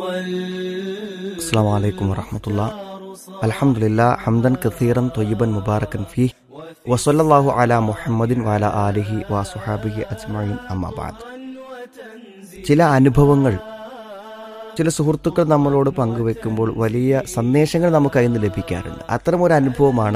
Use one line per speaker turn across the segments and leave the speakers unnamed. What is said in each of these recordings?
അസ്സലാമു അലൈക്കും വറഹ്മത്തുള്ളാഹി. അൽഹംദുലില്ലാഹ് ഹംദൻ കസീറൻ ത്വയ്യിബൻ മുബാറകൻ ഫീഹി വസല്ലല്ലാഹു അലാ മുഹമ്മദിൻ വഅലാ ആലിഹി വസുഹാബിഹി അജ്മഈൻ അമ്മാ ബഅദ്. ചില അനുഭവങ്ങൾ ചില സുഹൃത്തുക്കൾ നമ്മളോട് പങ്കുവെക്കുമ്പോൾ വലിയ സന്ദേശങ്ങൾ നമുക്കതിൽ നിന്ന് ലഭിക്കാറുണ്ട്. അത്തരമൊരു അനുഭവമാണ്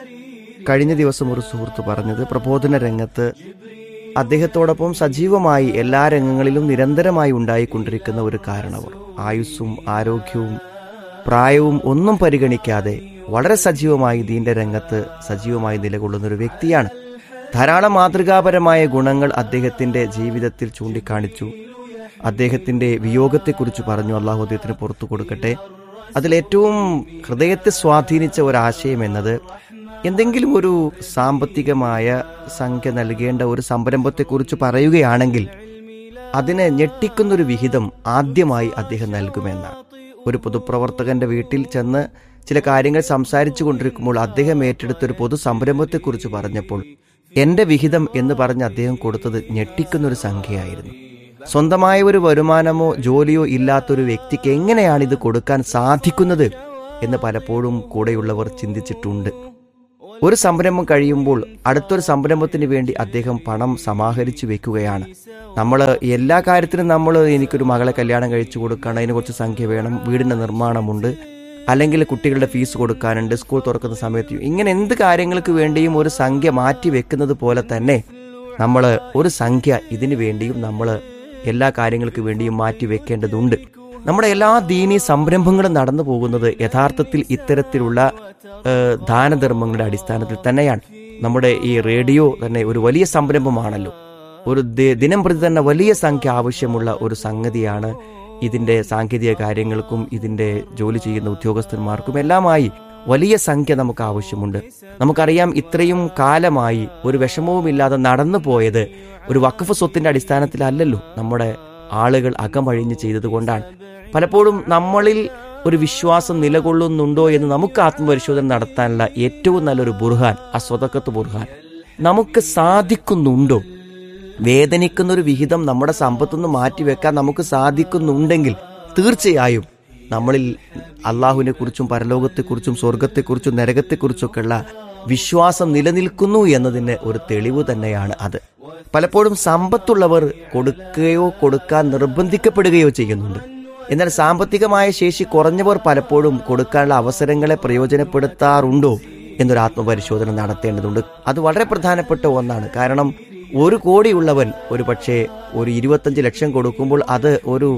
കഴിഞ്ഞ ദിവസം ഒരു സുഹൃത്ത് പറഞ്ഞത്. പ്രബോധന രംഗത്ത് അദ്ദേഹത്തോടൊപ്പം സജീവമായി എല്ലാ രംഗങ്ങളിലും നിരന്തരമായി ഉണ്ടായിക്കൊണ്ടിരിക്കുന്ന ഒരു കാരണവർ, ആയുസ്സും ആരോഗ്യവും പ്രായവും ഒന്നും പരിഗണിക്കാതെ വളരെ സജീവമായി ദീന്റെ രംഗത്ത് സജീവമായി നിലകൊള്ളുന്ന ഒരു വ്യക്തിയാണ്. ധാരാളം മാതൃകാപരമായ ഗുണങ്ങൾ അദ്ദേഹത്തിന്റെ ജീവിതത്തിൽ ചൂണ്ടിക്കാണിച്ചു. അദ്ദേഹത്തിന്റെ വിയോഗത്തെക്കുറിച്ച് പറഞ്ഞു. അള്ളാഹു അദ്ദേഹത്തിന് പുറത്തു കൊടുക്കട്ടെ. അതിലേറ്റവും ഹൃദയത്തെ സ്വാധീനിച്ച ഒരാശയം എന്നത്, എന്തെങ്കിലും ഒരു സാമ്പത്തികമായ സംഖ്യ നൽകേണ്ട ഒരു സംരംഭത്തെക്കുറിച്ച് പറയുകയാണെങ്കിൽ അതിനെ ഞെട്ടിക്കുന്നൊരു വിഹിതം ആദ്യമായി അദ്ദേഹം നൽകുമെന്നാണ്. ഒരു പൊതുപ്രവർത്തകന്റെ വീട്ടിൽ ചെന്ന് ചില കാര്യങ്ങൾ സംസാരിച്ചു കൊണ്ടിരിക്കുമ്പോൾ അദ്ദേഹം ഏറ്റെടുത്തൊരു പൊതു സംരംഭത്തെക്കുറിച്ച് പറഞ്ഞപ്പോൾ എന്റെ വിഹിതം എന്ന് പറഞ്ഞ് അദ്ദേഹം കൊടുത്തത് ഞെട്ടിക്കുന്നൊരു സംഖ്യയായിരുന്നു. സ്വന്തമായ ഒരു വരുമാനമോ ജോലിയോ ഇല്ലാത്തൊരു വ്യക്തിക്ക് എങ്ങനെയാണ് ഇത് കൊടുക്കാൻ സാധിക്കുന്നത് എന്ന് പലപ്പോഴും കൂടെയുള്ളവർ ചിന്തിച്ചിട്ടുണ്ട്. ഒരു സംരംഭം കഴിയുമ്പോൾ അടുത്തൊരു സംരംഭത്തിന് വേണ്ടി അദ്ദേഹം പണം സമാഹരിച്ചു വെക്കുകയാണ്. നമ്മൾ എല്ലാ കാര്യത്തിനും എനിക്കൊരു മകളെ കല്യാണം കഴിച്ചു കൊടുക്കണം, അതിന് കുറച്ച് സംഖ്യ വേണം, വീടിൻ്റെ നിർമ്മാണമുണ്ട്, അല്ലെങ്കിൽ കുട്ടികളുടെ ഫീസ് കൊടുക്കാനുണ്ട്, സ്കൂൾ തുറക്കുന്ന സമയത്ത്, ഇങ്ങനെ എന്ത് കാര്യങ്ങൾക്ക് വേണ്ടിയും ഒരു സംഖ്യ മാറ്റി വെക്കുന്നത് പോലെ തന്നെ നമ്മൾ ഒരു സംഖ്യ ഇതിനു വേണ്ടിയും നമ്മൾ എല്ലാ കാര്യങ്ങൾക്ക് വേണ്ടിയും മാറ്റി വെക്കേണ്ടതുണ്ട്. നമ്മുടെ എല്ലാ ദീനീ സംരംഭങ്ങളും നടന്നു പോകുന്നത് യഥാർത്ഥത്തിൽ ഇത്തരത്തിലുള്ള ദാനധർമ്മങ്ങളുടെ അടിസ്ഥാനത്തിൽ തന്നെയാണ്. നമ്മുടെ ഈ റേഡിയോ തന്നെ ഒരു വലിയ സംരംഭമാണല്ലോ. ഒരു ദിനം പ്രതി തന്നെ വലിയ സംഖ്യ ആവശ്യമുള്ള ഒരു സംഗതിയാണ്. ഇതിന്റെ സാങ്കേതിക കാര്യങ്ങൾക്കും ഇതിന്റെ ജോലി ചെയ്യുന്ന ഉദ്യോഗസ്ഥന്മാർക്കും എല്ലാമായി വലിയ സംഖ്യ നമുക്ക് ആവശ്യമുണ്ട്. നമുക്കറിയാം, ഇത്രയും കാലമായി ഒരു വിഷമവുമില്ലാതെ നടന്നു പോയത് ഒരു വഖഫ് സ്വത്തിന്റെ അടിസ്ഥാനത്തിലല്ലല്ലോ. നമ്മുടെ ആളുകൾ അകമഴിഞ്ഞ് ചെയ്തതുകൊണ്ടാണ്. പലപ്പോഴും നമ്മളിൽ ഒരു വിശ്വാസം നിലകൊള്ളുന്നുണ്ടോ എന്ന് നമുക്ക് ആത്മപരിശോധന നടത്താനുള്ള ഏറ്റവും നല്ലൊരു ബുർഹാൻ, ആ സ്വതക്കത്ത് ബുർഹാൻ. നമുക്ക് സാധിക്കുന്നുണ്ടോ? വേദനിക്കുന്നൊരു വിഹിതം നമ്മുടെ സമ്പത്തുനിന്ന് മാറ്റിവെക്കാൻ നമുക്ക് സാധിക്കുന്നുണ്ടെങ്കിൽ തീർച്ചയായും നമ്മളിൽ അള്ളാഹുവിനെ കുറിച്ചും പരലോകത്തെക്കുറിച്ചും സ്വർഗത്തെക്കുറിച്ചും നരകത്തെക്കുറിച്ചൊക്കെയുള്ള വിശ്വാസം നിലനിൽക്കുന്നു എന്നതിന് ഒരു തെളിവ് തന്നെയാണ് അത്. പലപ്പോഴും സമ്പത്തുള്ളവർ കൊടുക്കുകയോ കൊടുക്കാൻ നിർബന്ധിക്കപ്പെടുകയോ ചെയ്യുന്നുണ്ട്. എന്നാൽ സാമ്പത്തികമായ ശേഷി കുറഞ്ഞവർ പലപ്പോഴും കൊടുക്കാനുള്ള അവസരങ്ങളെ പ്രയോജനപ്പെടുത്താറുണ്ടോ എന്നൊരു ആത്മപരിശോധന നടത്തേണ്ടതുണ്ട്. അത് വളരെ പ്രധാനപ്പെട്ട ഒന്നാണ്. കാരണം 1 കോടിയുള്ളവൻ ഒരു പക്ഷേ ഒരു 25 ലക്ഷം കൊടുക്കുമ്പോൾ അത് ഒരു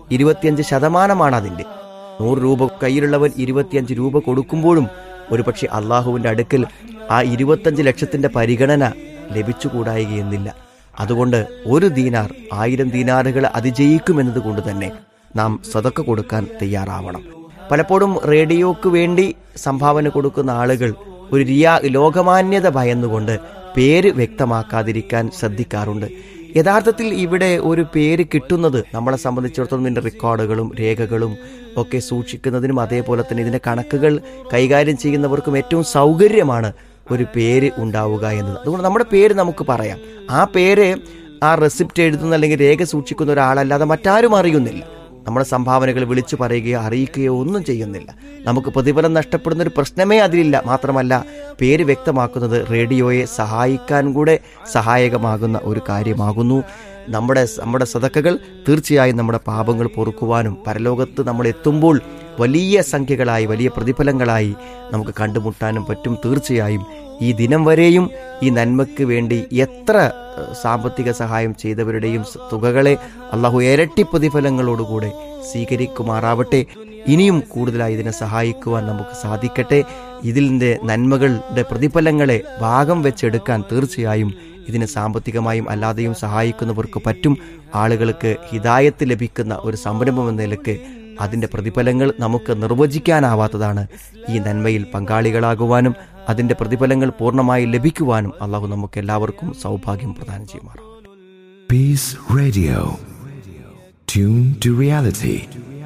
25% അതിൻ്റെ. 100 രൂപ കയ്യിലുള്ളവൻ 25 രൂപ കൊടുക്കുമ്പോഴും ഒരു പക്ഷേ അള്ളാഹുവിൻ്റെ അടുക്കൽ ആ 25 ലക്ഷത്തിന്റെ പരിഗണന ലഭിച്ചുകൂടായികയെന്നില്ല. അതുകൊണ്ട് 1 ദീനാർ 1000 ദീനാറുകൾ അതിജയിക്കുമെന്നത് കൊണ്ട് തന്നെ നാം സദക്ക കൊടുക്കാൻ തയ്യാറാവണം. പലപ്പോഴും റേഡിയോക്ക് വേണ്ടി സംഭാവന കൊടുക്കുന്ന ആളുകൾ ഒരു ലോകമാന്യത ഭയന്നുകൊണ്ട് പേര് വ്യക്തമാക്കാതിരിക്കാൻ ശ്രദ്ധിക്കാറുണ്ട്. യഥാർത്ഥത്തിൽ ഇവിടെ ഒരു പേര് കിട്ടുന്നത് നമ്മളെ സംബന്ധിച്ചിടത്തോളം ഇതിൻ്റെ റെക്കോർഡുകളും രേഖകളും ഒക്കെ സൂക്ഷിക്കുന്നതിനും അതേപോലെ തന്നെ ഇതിൻ്റെ കണക്കുകൾ കൈകാര്യം ചെയ്യുന്നവർക്കും ഏറ്റവും സൗകര്യമാണ് ഒരു പേര് ഉണ്ടാവുക എന്നത്. അതുകൊണ്ട് നമ്മുടെ പേര് നമുക്ക് പറയാം. ആ പേര് ആ റെസിപ്റ്റ് എഴുതുന്ന അല്ലെങ്കിൽ രേഖ സൂക്ഷിക്കുന്ന ഒരാളല്ലാതെ മറ്റാരും അറിയുന്നില്ല. നമ്മുടെ സംഭാവനകൾ വിളിച്ചു പറയുകയോ അറിയിക്കുകയോ ഒന്നും ചെയ്യുന്നില്ല. നമുക്ക് പ്രതിഫലം നഷ്ടപ്പെടുന്ന ഒരു പ്രശ്നമേ അതിലില്ല. മാത്രമല്ല, പേര് വ്യക്തമാക്കുന്നത് റേഡിയോയെ സഹായിക്കാൻ കൂടെ സഹായകമാകുന്ന ഒരു കാര്യമാകുന്നു. നമ്മുടെ സദക്കകൾ തീർച്ചയായും നമ്മുടെ പാപങ്ങൾ പൊറുക്കുവാനും പരലോകത്ത് നമ്മൾ എത്തുമ്പോൾ വലിയ സംഖ്യകളായി വലിയ പ്രതിഫലങ്ങളായി നമുക്ക് കണ്ടുമുട്ടാനും പറ്റും. തീർച്ചയായും ഈ ദിനം വരെയും ഈ നന്മയ്ക്ക് വേണ്ടി എത്ര സാമ്പത്തിക സഹായം ചെയ്തവരുടെയും തുകകളെ അള്ളാഹു ഇരട്ടി പ്രതിഫലങ്ങളോടുകൂടെ സ്വീകരിക്കുമാറാവട്ടെ. ഇനിയും കൂടുതലായി ഇതിനെ സഹായിക്കുവാൻ നമുക്ക് സാധിക്കട്ടെ. ഇതിൻ്റെ നന്മകളുടെ പ്രതിഫലങ്ങളെ ഭാഗം വെച്ചെടുക്കാൻ തീർച്ചയായും ഇതിന് സാമ്പത്തികമായും അല്ലാതെയും സഹായിക്കുന്നവർക്ക് പറ്റും. ആളുകൾക്ക് ഹിദായത്ത് ലഭിക്കുന്ന ഒരു സംരംഭം എന്ന നിലയ്ക്ക് അതിൻ്റെ പ്രതിഫലങ്ങൾ നമുക്ക് നിർവചിക്കാനാവാത്തതാണ്. ഈ നന്മയിൽ പങ്കാളികളാകുവാനും അതിൻ്റെ പ്രതിഫലങ്ങൾ പൂർണ്ണമായി ലഭിക്കുവാനും അള്ളാഹു നമുക്ക് എല്ലാവർക്കും സൗഭാഗ്യം പ്രദാനം ചെയ്യുമാറാം.
Peace Radio. Tune to reality.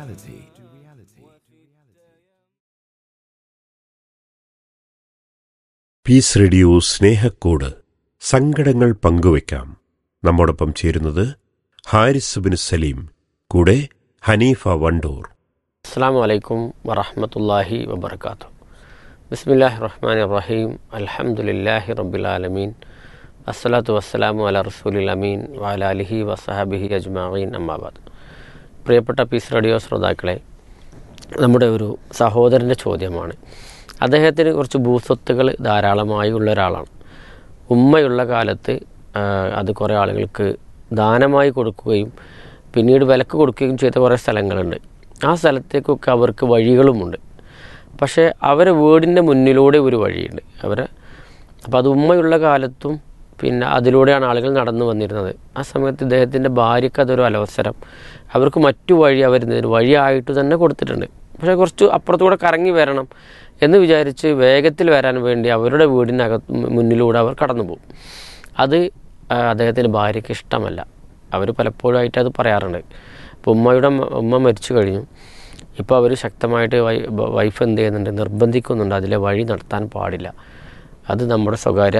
Piece radio Snehakkoodu. സങ്കടങ്ങൾ പങ്കുവയ്ക്കാം. നമ്മോടൊപ്പം ചേരുന്നത് ഹാരിസ് ബിൻ സലീം, കൂടെ ഹനീഫ വണ്ടൂർ.
അസ്സലാമു അലൈക്കും വറഹ്മത്തുള്ളാഹി വബറകാതുഹു. ബിസ്മില്ലാഹിർ റഹ്മാനിർ റഹീം. അൽഹംദുലില്ലാഹി റബ്ബിൽ ആലമീൻ. അസ്സലാത്തു വസ്സലാമു അലാ റസൂലിൽ അമീൻ വഅലാ ആലിഹി വസഹബിഹി അജ്മഈൻ. അമ്മാ ബഅദ്. പ്രിയപ്പെട്ട പീസ് റേഡിയോ ശ്രോതാക്കളെ, നമ്മുടെ ഒരു സഹോദരൻ്റെ ചോദ്യമാണ്. അദ്ദേഹത്തിന് കുറച്ച് ഭൂസ്വത്തുകൾ ധാരാളമായി ഉള്ള ഒരാളാണ്. ഉമ്മയുള്ള കാലത്ത് അത് കുറേ ആളുകൾക്ക് ദാനമായി കൊടുക്കുകയും പിന്നീട് വിലക്ക് കൊടുക്കുകയും ചെയ്ത കുറേ സ്ഥലങ്ങളുണ്ട്. ആ സ്ഥലത്തേക്കൊക്കെ അവർക്ക് വഴികളുമുണ്ട്. പക്ഷേ അവരെ വീടിൻ്റെ മുന്നിലൂടെ ഒരു വഴിയുണ്ട്. അപ്പോൾ അത് ഉമ്മയുള്ള കാലത്തും പിന്നെ അതിലൂടെയാണ് ആളുകൾ നടന്നു വന്നിരുന്നത്. ആ സമയത്ത് ഇദ്ദേഹത്തിൻ്റെ ഭാര്യയ്ക്ക് അതൊരു അലവസരം. അവർക്ക് മറ്റു വഴി അവരുന്നതിന് വഴിയായിട്ട് തന്നെ കൊടുത്തിട്ടുണ്ട്. പക്ഷേ കുറച്ച് അപ്പുറത്തുകൂടെ കറങ്ങി വരണം എന്ന് വിചാരിച്ച് വേഗത്തിൽ വരാൻ വേണ്ടി അവരുടെ മുന്നിലൂടെ അവർ കടന്നു പോകും. അത് അദ്ദേഹത്തിൻ്റെ ഭാര്യയ്ക്ക് ഇഷ്ടമല്ല. അവർ പലപ്പോഴായിട്ട് അത് പറയാറുണ്ട്. ഇപ്പോൾ ഉമ്മ മരിച്ചു കഴിഞ്ഞു. ഇപ്പോൾ അവർ ശക്തമായിട്ട് വൈഫ് എന്ത് ചെയ്യുന്നുണ്ട്, നിർബന്ധിക്കുന്നുണ്ട് അതിലെ വഴി നടത്താൻ പാടില്ല. അത് നമ്മുടെ സ്വകാര്യ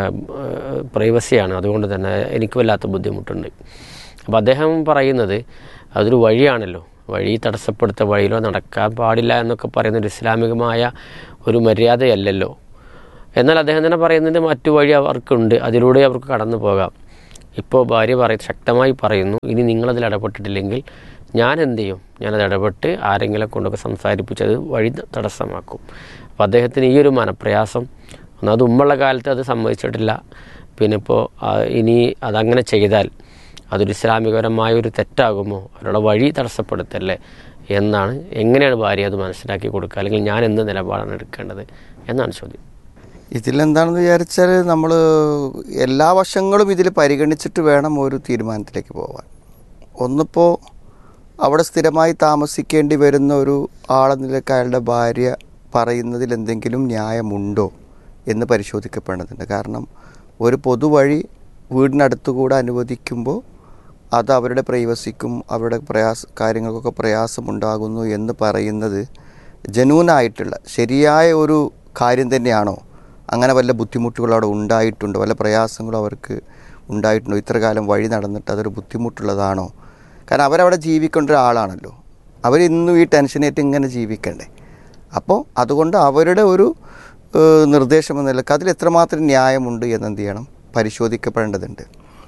പ്രൈവസിയാണ്. അതുകൊണ്ട് തന്നെ എനിക്ക് വല്ലാത്ത ബുദ്ധിമുട്ടുണ്ട്. അപ്പോൾ അദ്ദേഹം പറയുന്നത് അതൊരു വഴിയാണല്ലോ, വഴി തടസ്സപ്പെടുത്ത വഴിയിലോ നടക്കാൻ പാടില്ല എന്നൊക്കെ പറയുന്നത് ഇസ്ലാമികമായ ഒരു മര്യാദയല്ലല്ലോ. എന്നാൽ അദ്ദേഹം തന്നെ പറയുന്നത് മറ്റു വഴി അവർക്കുണ്ട്, അതിലൂടെ അവർക്ക് കടന്നു പോകാം. ഇപ്പോൾ ഭാര്യ ശക്തമായി പറയുന്നു, ഇനി നിങ്ങളതിൽ ഇടപെട്ടിട്ടില്ലെങ്കിൽ ഞാൻ എന്ത് ചെയ്യും, ഞാനത് ഇടപെട്ട് ആരെങ്കിലും കൊണ്ടൊക്കെ സംസാരിപ്പിച്ചത് വഴി തടസ്സമാക്കും. അപ്പോൾ അദ്ദേഹത്തിന് ഈ ഒരു മനപ്രയാസം, ഒന്നത് ഉമ്മുള്ള കാലത്ത് അത് സമ്മതിച്ചിട്ടില്ല. പിന്നെ ഇപ്പോൾ ഇനി അതങ്ങനെ ചെയ്താൽ അതൊരു ഇസ്ലാമികപരമായ ഒരു തെറ്റാകുമോ, അവരുടെ വഴി തടസ്സപ്പെടുത്തല്ലേ എന്നാണ്. എങ്ങനെയാണ് ഭാര്യ അത് മനസ്സിലാക്കി കൊടുക്കുക, അല്ലെങ്കിൽ ഞാൻ എന്ത് നിലപാടാണ് എടുക്കേണ്ടത് എന്നാണ് ചോദ്യം.
ഇതിലെന്താണെന്ന് വിചാരിച്ചാൽ നമ്മൾ എല്ലാ വശങ്ങളും ഇതിൽ പരിഗണിച്ചിട്ട് വേണം ഒരു തീരുമാനത്തിലേക്ക് പോകാൻ. ഒന്നിപ്പോൾ അവിടെ സ്ഥിരമായി താമസിക്കേണ്ടി വരുന്ന ഒരു ആളെന്നിലേക്ക് അയാളുടെ ഭാര്യ പറയുന്നതിൽ എന്തെങ്കിലും ന്യായമുണ്ടോ എന്ന് പരിശോധിക്കപ്പെടേണ്ടതുണ്ട്. കാരണം ഒരു പൊതുവഴി വീടിനടുത്തുകൂടെ അനുവദിക്കുമ്പോൾ അത് അവരുടെ പ്രൈവസിക്കും അവരുടെ കാര്യങ്ങൾക്കൊക്കെ പ്രയാസമുണ്ടാകുന്നു എന്ന് പറയുന്നത് ജനൂനായിട്ടുള്ള ശരിയായ ഒരു കാര്യം തന്നെയാണോ? അങ്ങനെ വല്ല ബുദ്ധിമുട്ടുകളും അവിടെ ഉണ്ടായിട്ടുണ്ടോ, വല്ല പ്രയാസങ്ങളും അവർക്ക് ഉണ്ടായിട്ടുണ്ടോ? ഇത്ര കാലം വഴി നടന്നിട്ട് അതൊരു ബുദ്ധിമുട്ടുള്ളതാണോ? കാരണം അവരവിടെ ജീവിക്കേണ്ട ഒരാളാണല്ലോ, അവരിന്നും ഈ ടെൻഷനേറ്റ് ഇങ്ങനെ ജീവിക്കണ്ടേ. അപ്പോൾ അതുകൊണ്ട് അവരുടെ ഒരു നിർദ്ദേശം എന്ന നിലക്ക് അതിൽ എത്രമാത്രം ന്യായമുണ്ട് എന്നെന്ത് ചെയ്യണം, പരിശോധിക്കപ്പെടേണ്ടതുണ്ട്.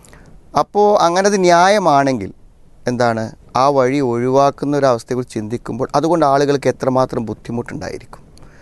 അപ്പോൾ അങ്ങനെ അത് ന്യായമാണെങ്കിൽ എന്താണ്, ആ വഴി ഒഴിവാക്കുന്ന ഒരവസ്ഥയെക്കുറിച്ച് ചിന്തിക്കുമ്പോൾ അതുകൊണ്ട് ആളുകൾക്ക് എത്രമാത്രം ബുദ്ധിമുട്ടുണ്ടായിരിക്കും.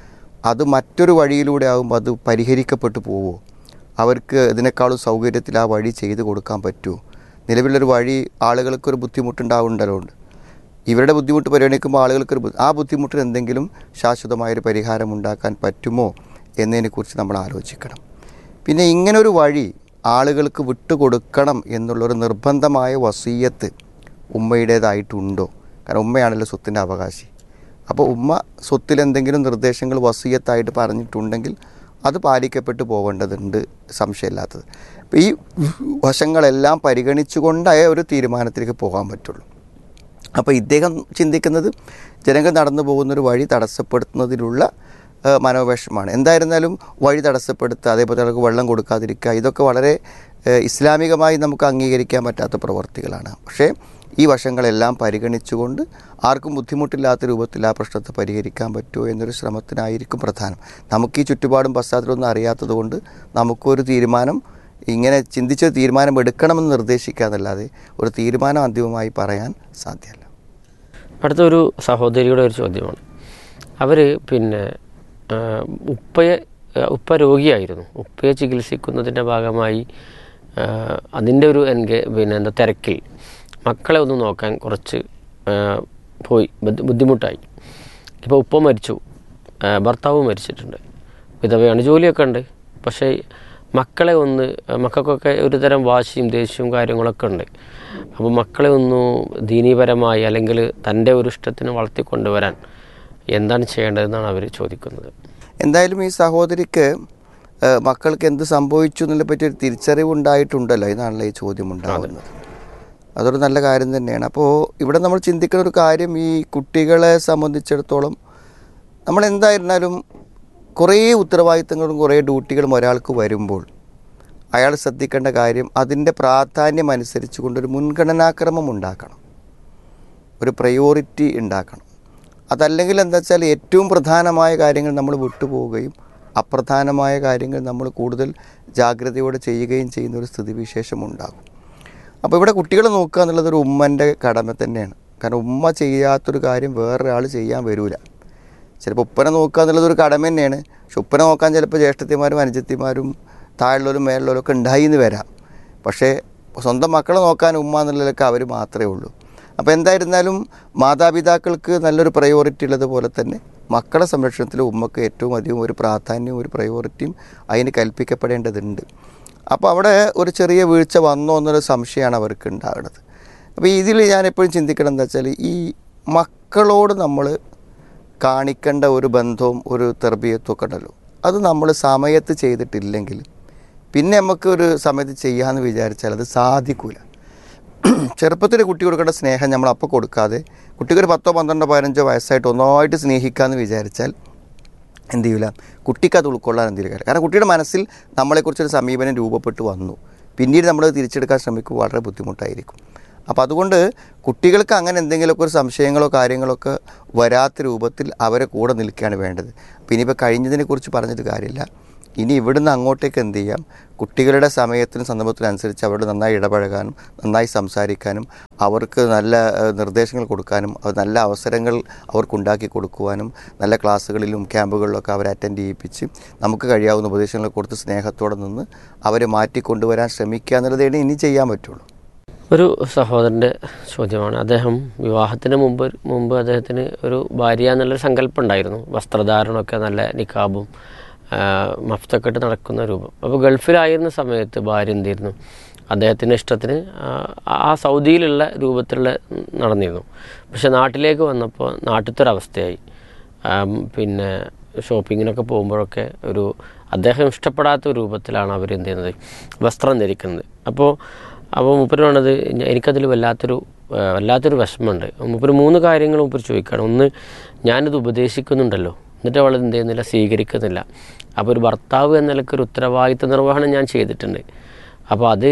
അത് മറ്റൊരു വഴിയിലൂടെ ആകുമ്പോൾ അത് പരിഹരിക്കപ്പെട്ടു പോവുമോ? അവർക്ക് ഇതിനേക്കാളും സൗകര്യത്തിൽ ആ വഴി ചെയ്ത് കൊടുക്കാൻ പറ്റുമോ? നിലവിലൊരു വഴി ആളുകൾക്കൊരു ബുദ്ധിമുട്ടുണ്ടാവുണ്ടല്ലോ. ഇവരുടെ ബുദ്ധിമുട്ട് പരിഗണിക്കുമ്പോൾ ആ ബുദ്ധിമുട്ടിന് എന്തെങ്കിലും ശാശ്വതമായൊരു പരിഹാരം ഉണ്ടാക്കാൻ പറ്റുമോ എന്നതിനെക്കുറിച്ച് നമ്മൾ ആലോചിക്കണം. പിന്നെ ഇങ്ങനൊരു വഴി ആളുകൾക്ക് വിട്ടുകൊടുക്കണം എന്നുള്ളൊരു നിർബന്ധമായ വസീയത്ത് ഉമ്മയുടേതായിട്ടുണ്ടോ? കാരണം ഉമ്മയാണല്ലോ സ്വത്തിൻ്റെ അവകാശി. അപ്പോൾ ഉമ്മ സ്വത്തിലെന്തെങ്കിലും നിർദ്ദേശങ്ങൾ വസീയത്തായിട്ട് പറഞ്ഞിട്ടുണ്ടെങ്കിൽ അത് പാലിക്കപ്പെട്ടു പോകേണ്ടതുണ്ട്, സംശയമില്ലാത്തത്. അപ്പോൾ ഈ വശങ്ങളെല്ലാം പരിഗണിച്ചുകൊണ്ടായ ഒരു തീരുമാനത്തിലേക്ക് പോകാൻ പറ്റുള്ളൂ. അപ്പോൾ ഇദ്ദേഹം ചിന്തിക്കുന്നത് ജനങ്ങൾ നടന്നു പോകുന്നൊരു വഴി തടസ്സപ്പെടുത്തുന്നതിലുള്ള മനോവേഷമാണ്. എന്തായിരുന്നാലും വഴി തടസ്സപ്പെടുത്തുക, അതേപോലെ അവർക്ക് വെള്ളം കൊടുക്കാതിരിക്കുക, ഇതൊക്കെ വളരെ ഇസ്ലാമികമായി നമുക്ക് അംഗീകരിക്കാൻ പറ്റാത്ത പ്രവർത്തികളാണ്. പക്ഷേ ഈ വശങ്ങളെല്ലാം പരിഗണിച്ചുകൊണ്ട് ആർക്കും ബുദ്ധിമുട്ടില്ലാത്ത രൂപത്തിൽ ആ പ്രശ്നത്തെ പരിഹരിക്കാൻ പറ്റുമോ എന്നൊരു ശ്രമത്തിനായിരിക്കും പ്രധാനം. നമുക്ക് ഈ ചുറ്റുപാടും പശ്ചാത്തലമൊന്നും അറിയാത്തത് കൊണ്ട് നമുക്കൊരു തീരുമാനം, ഇങ്ങനെ ചിന്തിച്ച തീരുമാനം എടുക്കണമെന്ന് നിർദ്ദേശിക്കാന്നല്ലാതെ ഒരു തീരുമാനം അന്തിമമായി പറയാൻ സാധ്യമല്ല.
അടുത്തൊരു സഹോദരിയുടെ ഒരു ചോദ്യമാണ്. അവർ ഉപ്പ രോഗിയായിരുന്നു. ഉപ്പയെ ചികിത്സിക്കുന്നതിൻ്റെ ഭാഗമായി അതിൻ്റെ ഒരു തിരക്കിൽ മക്കളെ ഒന്ന് നോക്കാൻ കുറച്ച് ബുദ്ധിമുട്ടായി. ഇപ്പോൾ ഉപ്പ മരിച്ചു, ഭർത്താവ് മരിച്ചിട്ടുണ്ട്, വിധവയാണ്, ജോലിയൊക്കെ ഉണ്ട്. പക്ഷേ മക്കൾക്കൊക്കെ ഒരു തരം വാശിയും ദേഷ്യവും കാര്യങ്ങളൊക്കെ ഉണ്ട്. അപ്പോൾ മക്കളെ ഒന്ന് ദീനീപരമായി അല്ലെങ്കിൽ തൻ്റെ ഒരു ഇഷ്ടത്തിന് വളർത്തിക്കൊണ്ടുവരാൻ എന്താണ് ചെയ്യേണ്ടതെന്നാണ് അവർ ചോദിക്കുന്നത്.
എന്തായാലും ഈ സഹോദരിക്ക് മക്കൾക്ക് എന്ത് സംഭവിച്ചു എന്നതിനെ പറ്റി ഒരു തിരിച്ചറിവുണ്ടായിട്ടുണ്ടല്ലോ, എന്നാണല്ലോ ഈ ചോദ്യം ഉണ്ടാകുന്നത്. അതൊരു നല്ല കാര്യം തന്നെയാണ്. അപ്പോൾ ഇവിടെ നമ്മൾ ചിന്തിക്കുന്ന ഒരു കാര്യം, ഈ കുട്ടികളെ സംബന്ധിച്ചിടത്തോളം നമ്മൾ എന്തായിരുന്നാലും കുറേ ഉത്തരവാദിത്തങ്ങളും കുറേ ഡ്യൂട്ടികളും ഒരാൾക്ക് വരുമ്പോൾ അയാൾ ശ്രദ്ധിക്കേണ്ട കാര്യം അതിൻ്റെ പ്രാധാന്യം അനുസരിച്ച് കൊണ്ടൊരു മുൻഗണനാക്രമം ഉണ്ടാക്കണം. ഒരു പ്രയോറിറ്റി ഉണ്ടാക്കണം. അതല്ലെങ്കിൽ എന്താ വെച്ചാൽ ഏറ്റവും പ്രധാനമായ കാര്യങ്ങൾ നമ്മൾ വിട്ടുപോവുകയും അപ്രധാനമായ കാര്യങ്ങൾ നമ്മൾ കൂടുതൽ ജാഗ്രതയോടെ ചെയ്യുകയും ചെയ്യുന്ന ഒരു സ്ഥിതിവിശേഷം ഉണ്ടാകും. അപ്പോൾ ഇവിടെ കുട്ടികൾ നോക്കുക എന്നുള്ളത് ഒരു ഉമ്മൻ്റെ കടമ തന്നെയാണ്. കാരണം ഉമ്മ ചെയ്യാത്തൊരു കാര്യം വേറൊരാൾ ചെയ്യാൻ വരില്ല. ചിലപ്പോൾ ഉപ്പനെ നോക്കുക എന്നുള്ളത് ഒരു കടമ തന്നെയാണ്. പക്ഷെ ഉപ്പനെ നോക്കാൻ ചിലപ്പോൾ ജ്യേഷ്ഠത്തിമാരും അനുജത്തിമാരും താഴെയുള്ളവരും മേലുള്ളവരും ഒക്കെ ഉണ്ടായി എന്ന് വരാം. പക്ഷേ സ്വന്തം മക്കളെ നോക്കാൻ ഉമ്മ എന്നുള്ളതൊക്കെ അവർ മാത്രമേ ഉള്ളൂ. അപ്പോൾ എന്തായിരുന്നാലും മാതാപിതാക്കൾക്ക് നല്ലൊരു പ്രയോറിറ്റി ഉള്ളതുപോലെ തന്നെ മക്കളെ സംരക്ഷണത്തിൽ ഉമ്മക്ക് ഏറ്റവും അധികം ഒരു പ്രാധാന്യവും ഒരു പ്രയോറിറ്റിയും അതിന് കൽപ്പിക്കപ്പെടേണ്ടതുണ്ട്. അപ്പോൾ അവിടെ ഒരു ചെറിയ വീഴ്ച വന്നോ എന്നൊരു സംശയമാണ് അവർക്ക് ഉണ്ടാകുന്നത്. അപ്പോൾ ഇതിൽ ഞാൻ എപ്പോഴും ചിന്തിക്കണം എന്താ വെച്ചാൽ ഈ മക്കളോട് നമ്മൾ കാണിക്കേണ്ട ഒരു ബന്ധവും ഒരു തർബീയത്തും ഒക്കെ ഉണ്ടല്ലോ, അത് നമ്മൾ സമയത്ത് ചെയ്തിട്ടില്ലെങ്കിൽ പിന്നെ നമുക്ക് ഒരു സമയത്ത് ചെയ്യാമെന്ന് വിചാരിച്ചാൽ അത് സാധിക്കില്ല. ചെറുപ്പത്തിൽ കുട്ടി കൊടുക്കേണ്ട സ്നേഹം നമ്മൾ അപ്പോൾ കൊടുക്കാതെ കുട്ടിക്ക് ഒരു 10, 12, 15 വയസ്സായിട്ട് ഒന്നായിട്ട് സ്നേഹിക്കാമെന്ന് വിചാരിച്ചാൽ എന്ത് ചെയ്യില്ല, കുട്ടിക്ക് അത് ഉൾക്കൊള്ളാൻ എന്തെങ്കിലും. കാരണം കുട്ടിയുടെ മനസ്സിൽ നമ്മളെക്കുറിച്ചൊരു സമീപനം രൂപപ്പെട്ട് വന്നു, പിന്നീട് നമ്മൾ തിരിച്ചെടുക്കാൻ ശ്രമിക്കുക വളരെ ബുദ്ധിമുട്ടായിരിക്കും. അപ്പോൾ അതുകൊണ്ട് കുട്ടികൾക്ക് അങ്ങനെ എന്തെങ്കിലുമൊക്കെ ഒരു സംശയങ്ങളോ കാര്യങ്ങളൊക്കെ വരാത്ത രൂപത്തിൽ അവരെ കൂടെ നിൽക്കുകയാണ് വേണ്ടത്. അപ്പോൾ ഇനിയിപ്പോൾ കഴിഞ്ഞതിനെക്കുറിച്ച് പറഞ്ഞിട്ട് കാര്യമില്ല. ഇനി ഇവിടുന്ന് അങ്ങോട്ടേക്ക് എന്ത് ചെയ്യാം, കുട്ടികളുടെ സമയത്തിനും സന്ദർഭത്തിനനുസരിച്ച് അവരോട് നന്നായി ഇടപഴകാനും നന്നായി സംസാരിക്കാനും അവർക്ക് നല്ല നിർദ്ദേശങ്ങൾ കൊടുക്കാനും നല്ല അവസരങ്ങൾ അവർക്കുണ്ടാക്കി കൊടുക്കുവാനും നല്ല ക്ലാസ്സുകളിലും ക്യാമ്പുകളിലൊക്കെ അവരെ അറ്റൻഡ് ചെയ്യിപ്പിച്ച് നമുക്ക് കഴിയാവുന്ന ഉപദേശങ്ങൾ കൊടുത്ത് സ്നേഹത്തോടെ നിന്ന് അവരെ മാറ്റിക്കൊണ്ടുവരാൻ ശ്രമിക്കുക എന്നുള്ളതേ ഇനി ചെയ്യാൻ പറ്റുള്ളൂ.
ഒരു സഹോദരൻ്റെ ചോദ്യമാണ്. അദ്ദേഹം വിവാഹത്തിന് മുമ്പ് അദ്ദേഹത്തിന് ഒരു ഭാര്യ എന്നുള്ളൊരു സങ്കല്പം ഉണ്ടായിരുന്നു. വസ്ത്രധാരണമൊക്കെ നല്ല നിക്കാബും മഫ്തൊക്കെ ഇട്ട് നടക്കുന്ന രൂപം. അപ്പോൾ ഗൾഫിലായിരുന്ന സമയത്ത് ഭാര്യ എന്ത് ചെയ്യുന്നു, അദ്ദേഹത്തിൻ്റെ ഇഷ്ടത്തിന് ആ സൗദിയിലുള്ള രൂപത്തിലുള്ള നടന്നിരുന്നു. പക്ഷെ നാട്ടിലേക്ക് വന്നപ്പോൾ നാട്ടിലത്തെ ഒരവസ്ഥയായി. പിന്നെ ഷോപ്പിങ്ങിനൊക്കെ പോകുമ്പോഴൊക്കെ അദ്ദേഹം ഇഷ്ടപ്പെടാത്ത രൂപത്തിലാണ് അവർ എന്ത് ചെയ്യുന്നത്, വസ്ത്രം ധരിക്കുന്നത്. അപ്പോൾ മൂപ്പര് പറഞ്ഞത് എനിക്കതിൽ വല്ലാത്തൊരു വിഷമമുണ്ട്. മൂപ്പര് 3 കാര്യങ്ങൾ മൂപ്പര് ചോദിക്കുകയാണ്. ഒന്ന്, ഞാനിത് ഉപദേശിക്കുന്നുണ്ടല്ലോ, എന്നിട്ട് അവൾ എന്ത് ചെയ്യുന്നില്ല, സ്വീകരിക്കുന്നില്ല. അപ്പോൾ ഒരു ഭർത്താവ് എന്ന നിലയ്ക്കൊരു ഉത്തരവാദിത്വ നിർവഹണം ഞാൻ ചെയ്തിട്ടുണ്ട്. അപ്പോൾ അത്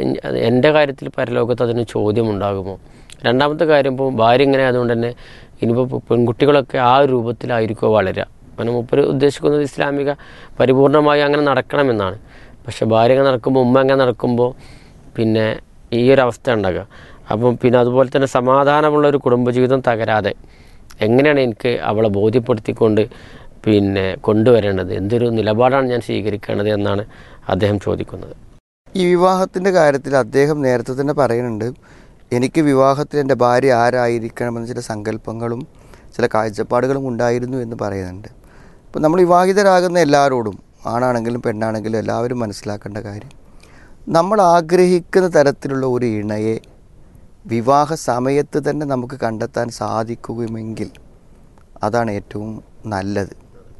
എൻ്റെ കാര്യത്തിൽ പരലോകത്ത് അതിന് ചോദ്യമുണ്ടാകുമോ? രണ്ടാമത്തെ കാര്യം, ഇപ്പോൾ ഭാര്യ ഇങ്ങനെ ആയതുകൊണ്ട് തന്നെ ഇനിയിപ്പോൾ പെൺകുട്ടികളൊക്കെ ആ ഒരു രൂപത്തിലായിരിക്കുമോ വളരുക. കാരണം മൂപ്പര് ഉദ്ദേശിക്കുന്നത് ഇസ്ലാമിക പരിപൂർണമായി അങ്ങനെ നടക്കണമെന്നാണ്. പക്ഷെ ഭാര്യ അങ്ങനെ നടക്കുമ്പോൾ, ഉമ്മ അങ്ങനെ നടക്കുമ്പോൾ പിന്നെ ഈ ഒരു അവസ്ഥ ഉണ്ടാകുക. അപ്പം പിന്നെ അതുപോലെ തന്നെ സമാധാനമുള്ള ഒരു കുടുംബജീവിതം തകരാതെ എങ്ങനെയാണ് എനിക്ക് അവളെ ബോധ്യപ്പെടുത്തിക്കൊണ്ട് പിന്നെ കൊണ്ടുവരേണ്ടത്, എന്തൊരു നിലപാടാണ് ഞാൻ സ്വീകരിക്കേണ്ടത് എന്നാണ് അദ്ദേഹം ചോദിക്കുന്നത്.
ഈ വിവാഹത്തിൻ്റെ കാര്യത്തിൽ അദ്ദേഹം നേരത്തെ തന്നെ പറയുന്നുണ്ട്, എനിക്ക് വിവാഹത്തിൽ എൻ്റെ ഭാര്യ ആരായിരിക്കണമെന്ന് ചില സങ്കല്പങ്ങളും ചില കാഴ്ചപ്പാടുകളും ഉണ്ടായിരുന്നു എന്ന് പറയുന്നുണ്ട്. അപ്പോൾ നമ്മൾ വിവാഹിതരാകുന്ന എല്ലാവരോടും, ആണാണെങ്കിലും പെണ്ണാണെങ്കിലും എല്ലാവരും മനസ്സിലാക്കേണ്ട കാര്യം, നമ്മൾ ആഗ്രഹിക്കുന്ന തരത്തിലുള്ള ഒരു ഇണയെ വിവാഹ സമയത്ത് തന്നെ നമുക്ക് കണ്ടെത്താൻ സാധിക്കുമെങ്കിൽ അതാണ് ഏറ്റവും നല്ലത്.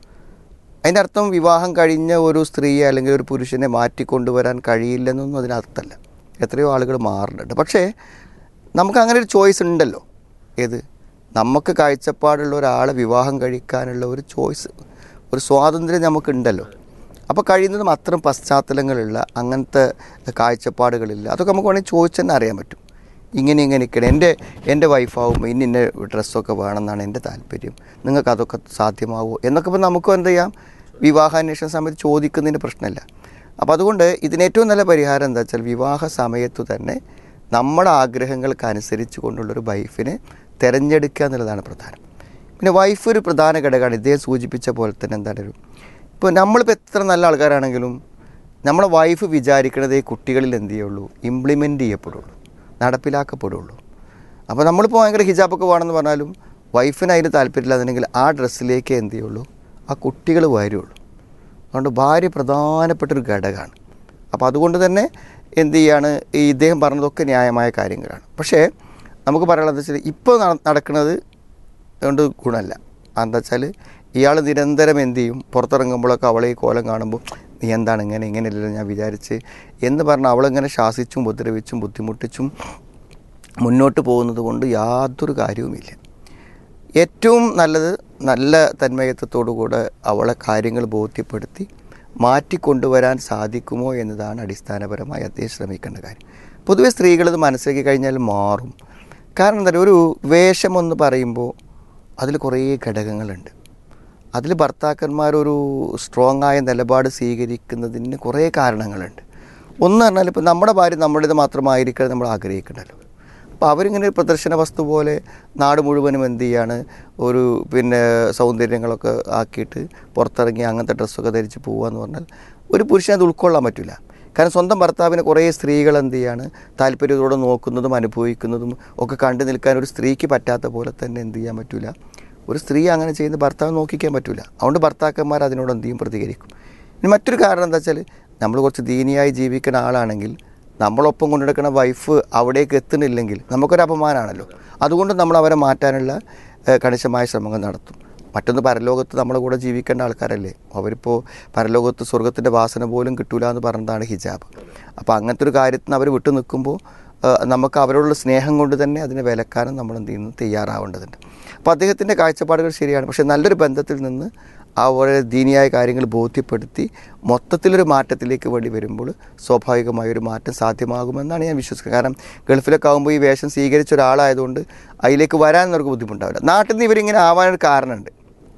അതിൻ്റെ അർത്ഥം വിവാഹം കഴിഞ്ഞ ഒരു സ്ത്രീയെ അല്ലെങ്കിൽ ഒരു പുരുഷനെ മാറ്റിക്കൊണ്ടുവരാൻ കഴിയില്ലെന്നൊന്നും അതിനർത്ഥമല്ല. എത്രയോ ആളുകൾ മാറുന്നുണ്ട്. പക്ഷേ നമുക്ക് അങ്ങനെ ഒരു ചോയ്സ് ഉണ്ടല്ലോ. ഏത്, നമുക്ക് കാഴ്ചപ്പാടുള്ള ഒരാളെ വിവാഹം കഴിക്കാനുള്ള ഒരു ചോയ്സ്, ഒരു സ്വാതന്ത്ര്യം നമുക്കുണ്ടല്ലോ. അപ്പോൾ കഴിയുന്നതും അത്തരം പശ്ചാത്തലങ്ങളുള്ള അങ്ങനത്തെ കാഴ്ചപ്പാടുകളില്ല, അതൊക്കെ നമുക്ക് വേണമെങ്കിൽ ചോദിച്ചു തന്നെ അറിയാൻ പറ്റും. ഇങ്ങനെ നിൽക്കണം, എൻ്റെ വൈഫാവും ഇന്ന ഡ്രസ്സൊക്കെ വേണമെന്നാണ് എൻ്റെ താല്പര്യം, നിങ്ങൾക്ക് അതൊക്കെ സാധ്യമാവുമോ എന്നൊക്കെ ഇപ്പോൾ നമുക്കും എന്ത് ചെയ്യാം, വിവാഹാന്വേഷണ സമയത്ത് ചോദിക്കുന്നതിന് പ്രശ്നമില്ല. അപ്പോൾ അതുകൊണ്ട് ഇതിനേറ്റവും നല്ല പരിഹാരം എന്താ വെച്ചാൽ വിവാഹ സമയത്തു തന്നെ നമ്മുടെ ആഗ്രഹങ്ങൾക്ക് അനുസരിച്ച് കൊണ്ടുള്ളൊരു വൈഫിനെ തിരഞ്ഞെടുക്കുക എന്നുള്ളതാണ് പ്രധാനം. പിന്നെ വൈഫ് ഒരു പ്രധാന ഘടകമാണ്. ഇദ്ദേഹം സൂചിപ്പിച്ച പോലെ തന്നെ എന്താണ്, ഇപ്പോൾ നമ്മളിപ്പോൾ എത്ര നല്ല ആൾക്കാരാണെങ്കിലും നമ്മളെ വൈഫ് വിചാരിക്കണത് ഈ കുട്ടികളിൽ എന്ത് ചെയ്യുള്ളൂ, ഇംപ്ലിമെൻറ്റ് ചെയ്യപ്പെടുള്ളൂ, നടപ്പിലാക്കപ്പെടുള്ളൂ. അപ്പോൾ നമ്മളിപ്പോൾ ഭയങ്കര ഹിജാബൊക്കെ വേണമെന്ന് പറഞ്ഞാലും വൈഫിന് അതിന് താല്പര്യമില്ലാന്നുണ്ടെങ്കിൽ ആ ഡ്രസ്സിലേക്ക് എന്ത് ചെയ്യുള്ളൂ, ആ കുട്ടികൾ വരുള്ളൂ. അതുകൊണ്ട് ഭാര്യ പ്രധാനപ്പെട്ടൊരു ഘടകമാണ്. അപ്പോൾ അതുകൊണ്ട് തന്നെ എന്ത് ചെയ്യാണ്, ഈ ഇദ്ദേഹം പറഞ്ഞതൊക്കെ ന്യായമായ കാര്യങ്ങളാണ്. പക്ഷേ നമുക്ക് പറയാനുള്ളത് വെച്ചാൽ ഇപ്പോൾ നടക്കുന്നത് അതുകൊണ്ട് ഗുണമല്ല. എന്താ വെച്ചാൽ ഇയാൾ നിരന്തരം എന്ത് ചെയ്യും, പുറത്തിറങ്ങുമ്പോഴൊക്കെ അവളെ ഈ കോലം കാണുമ്പോൾ നീ എന്താണ് ഇങ്ങനെയല്ലല്ലോ ഞാൻ വിചാരിച്ച് എന്ന് പറഞ്ഞാൽ അവളിങ്ങനെ ശാസിച്ചും ഉപദ്രവിച്ചും ബുദ്ധിമുട്ടിച്ചും മുന്നോട്ട് പോകുന്നത് കൊണ്ട് യാതൊരു കാര്യവുമില്ല. ഏറ്റവും നല്ലത് നല്ല തന്മയത്വത്തോടുകൂടെ അവളെ കാര്യങ്ങൾ ബോധ്യപ്പെടുത്തി മാറ്റിക്കൊണ്ടുവരാൻ സാധിക്കുമോ എന്നതാണ് അടിസ്ഥാനപരമായി അദ്ദേഹം ശ്രമിക്കേണ്ട കാര്യം. പൊതുവെ സ്ത്രീകളിത് മനസ്സിലാക്കി കഴിഞ്ഞാൽ മാറും. കാരണം എന്താ പറയുക, ഒരു വേഷമെന്ന് പറയുമ്പോൾ അതിൽ കുറേ ഘടകങ്ങളുണ്ട്. അതിൽ ഭർത്താക്കന്മാരൊരു സ്ട്രോങ് ആയ നിലപാട് സ്വീകരിക്കുന്നതിന് കുറേ കാരണങ്ങളുണ്ട്. ഒന്ന് പറഞ്ഞാൽ ഇപ്പോൾ നമ്മുടെ ഭാര്യ നമ്മുടേത് മാത്രമായിരിക്കണം നമ്മൾ ആഗ്രഹിക്കണമല്ലോ. അപ്പോൾ അവരിങ്ങനെ ഒരു പ്രദർശന വസ്തു പോലെ നാട് മുഴുവനും എന്ത് ചെയ്യാണ്, ഒരു സൗന്ദര്യങ്ങളൊക്കെ ആക്കിയിട്ട് പുറത്തിറങ്ങി അങ്ങനത്തെ ഡ്രസ്സൊക്കെ ധരിച്ച് പോകുക എന്ന് പറഞ്ഞാൽ ഒരു പുരുഷന് അത് ഉൾക്കൊള്ളാൻ പറ്റില്ല. കാരണം സ്വന്തം ഭർത്താവിനെ കുറേ സ്ത്രീകൾ എന്ത് ചെയ്യാണ് താല്പര്യത്തോടെ നോക്കുന്നതും അനുഭവിക്കുന്നതും ഒക്കെ കണ്ടു നിൽക്കാൻ ഒരു സ്ത്രീക്ക് പറ്റാത്ത പോലെ തന്നെ എന്ത് ചെയ്യാൻ പറ്റില്ല, ഒരു സ്ത്രീ അങ്ങനെ ചെയ്യുന്ന ഭർത്താവ് നോക്കിക്കാൻ പറ്റില്ല. അതുകൊണ്ട് ഭർത്താക്കന്മാർ അതിനോട് എന്ത് ചെയ്യും, പ്രതികരിക്കും. ഇനി മറ്റൊരു കാരണം എന്താ വെച്ചാൽ, നമ്മൾ കുറച്ച് ദീനിയായി ജീവിക്കുന്ന ആളാണെങ്കിൽ നമ്മളൊപ്പം കൊണ്ടെടുക്കുന്ന വൈഫ് അവിടേക്ക് എത്തുന്നില്ലെങ്കിൽ നമുക്കൊരു അപമാനമാണല്ലോ. അതുകൊണ്ട് നമ്മൾ അവരെ മാറ്റാനുള്ള കണിശമായ ശ്രമങ്ങൾ നടത്തും. മറ്റൊന്ന്, പരലോകത്ത് നമ്മളെ കൂടെ ജീവിക്കേണ്ട ആൾക്കാരല്ലേ, അവരിപ്പോൾ പരലോകത്ത് സ്വർഗത്തിൻ്റെ വാസന പോലും കിട്ടൂല എന്ന് പറഞ്ഞതാണ് ഹിജാബ്. അപ്പോൾ അങ്ങനത്തെ ഒരു കാര്യത്തിന് അവർ വിട്ടു നിൽക്കുമ്പോൾ നമുക്ക് അവരോടുള്ള സ്നേഹം കൊണ്ട് തന്നെ അതിനെ വിലക്കാനും നമ്മൾ എന്ത് ചെയ്യുന്നു, തയ്യാറാവേണ്ടതുണ്ട്. അപ്പോൾ അദ്ദേഹത്തിൻ്റെ കാഴ്ചപ്പാടുകൾ ശരിയാണ്. പക്ഷേ നല്ലൊരു ബന്ധത്തിൽ നിന്ന് ആ ഓരോ ദീനിയായ കാര്യങ്ങൾ ബോധ്യപ്പെടുത്തി മൊത്തത്തിലൊരു മാറ്റത്തിലേക്ക് വേണ്ടി വരുമ്പോൾ സ്വാഭാവികമായൊരു മാറ്റം സാധ്യമാകുമെന്നാണ് ഞാൻ വിശ്വസിക്കുന്നത്. കാരണം ഗൾഫിലൊക്കെ ആകുമ്പോൾ ഈ വേഷം സ്വീകരിച്ച ഒരാളായതുകൊണ്ട് അതിലേക്ക് വരാൻ അവർക്ക് ബുദ്ധിമുട്ടാവില്ല. നാട്ടിൽ നിന്ന് ഇവരിങ്ങനെ ആവാനൊരു കാരണമുണ്ട്.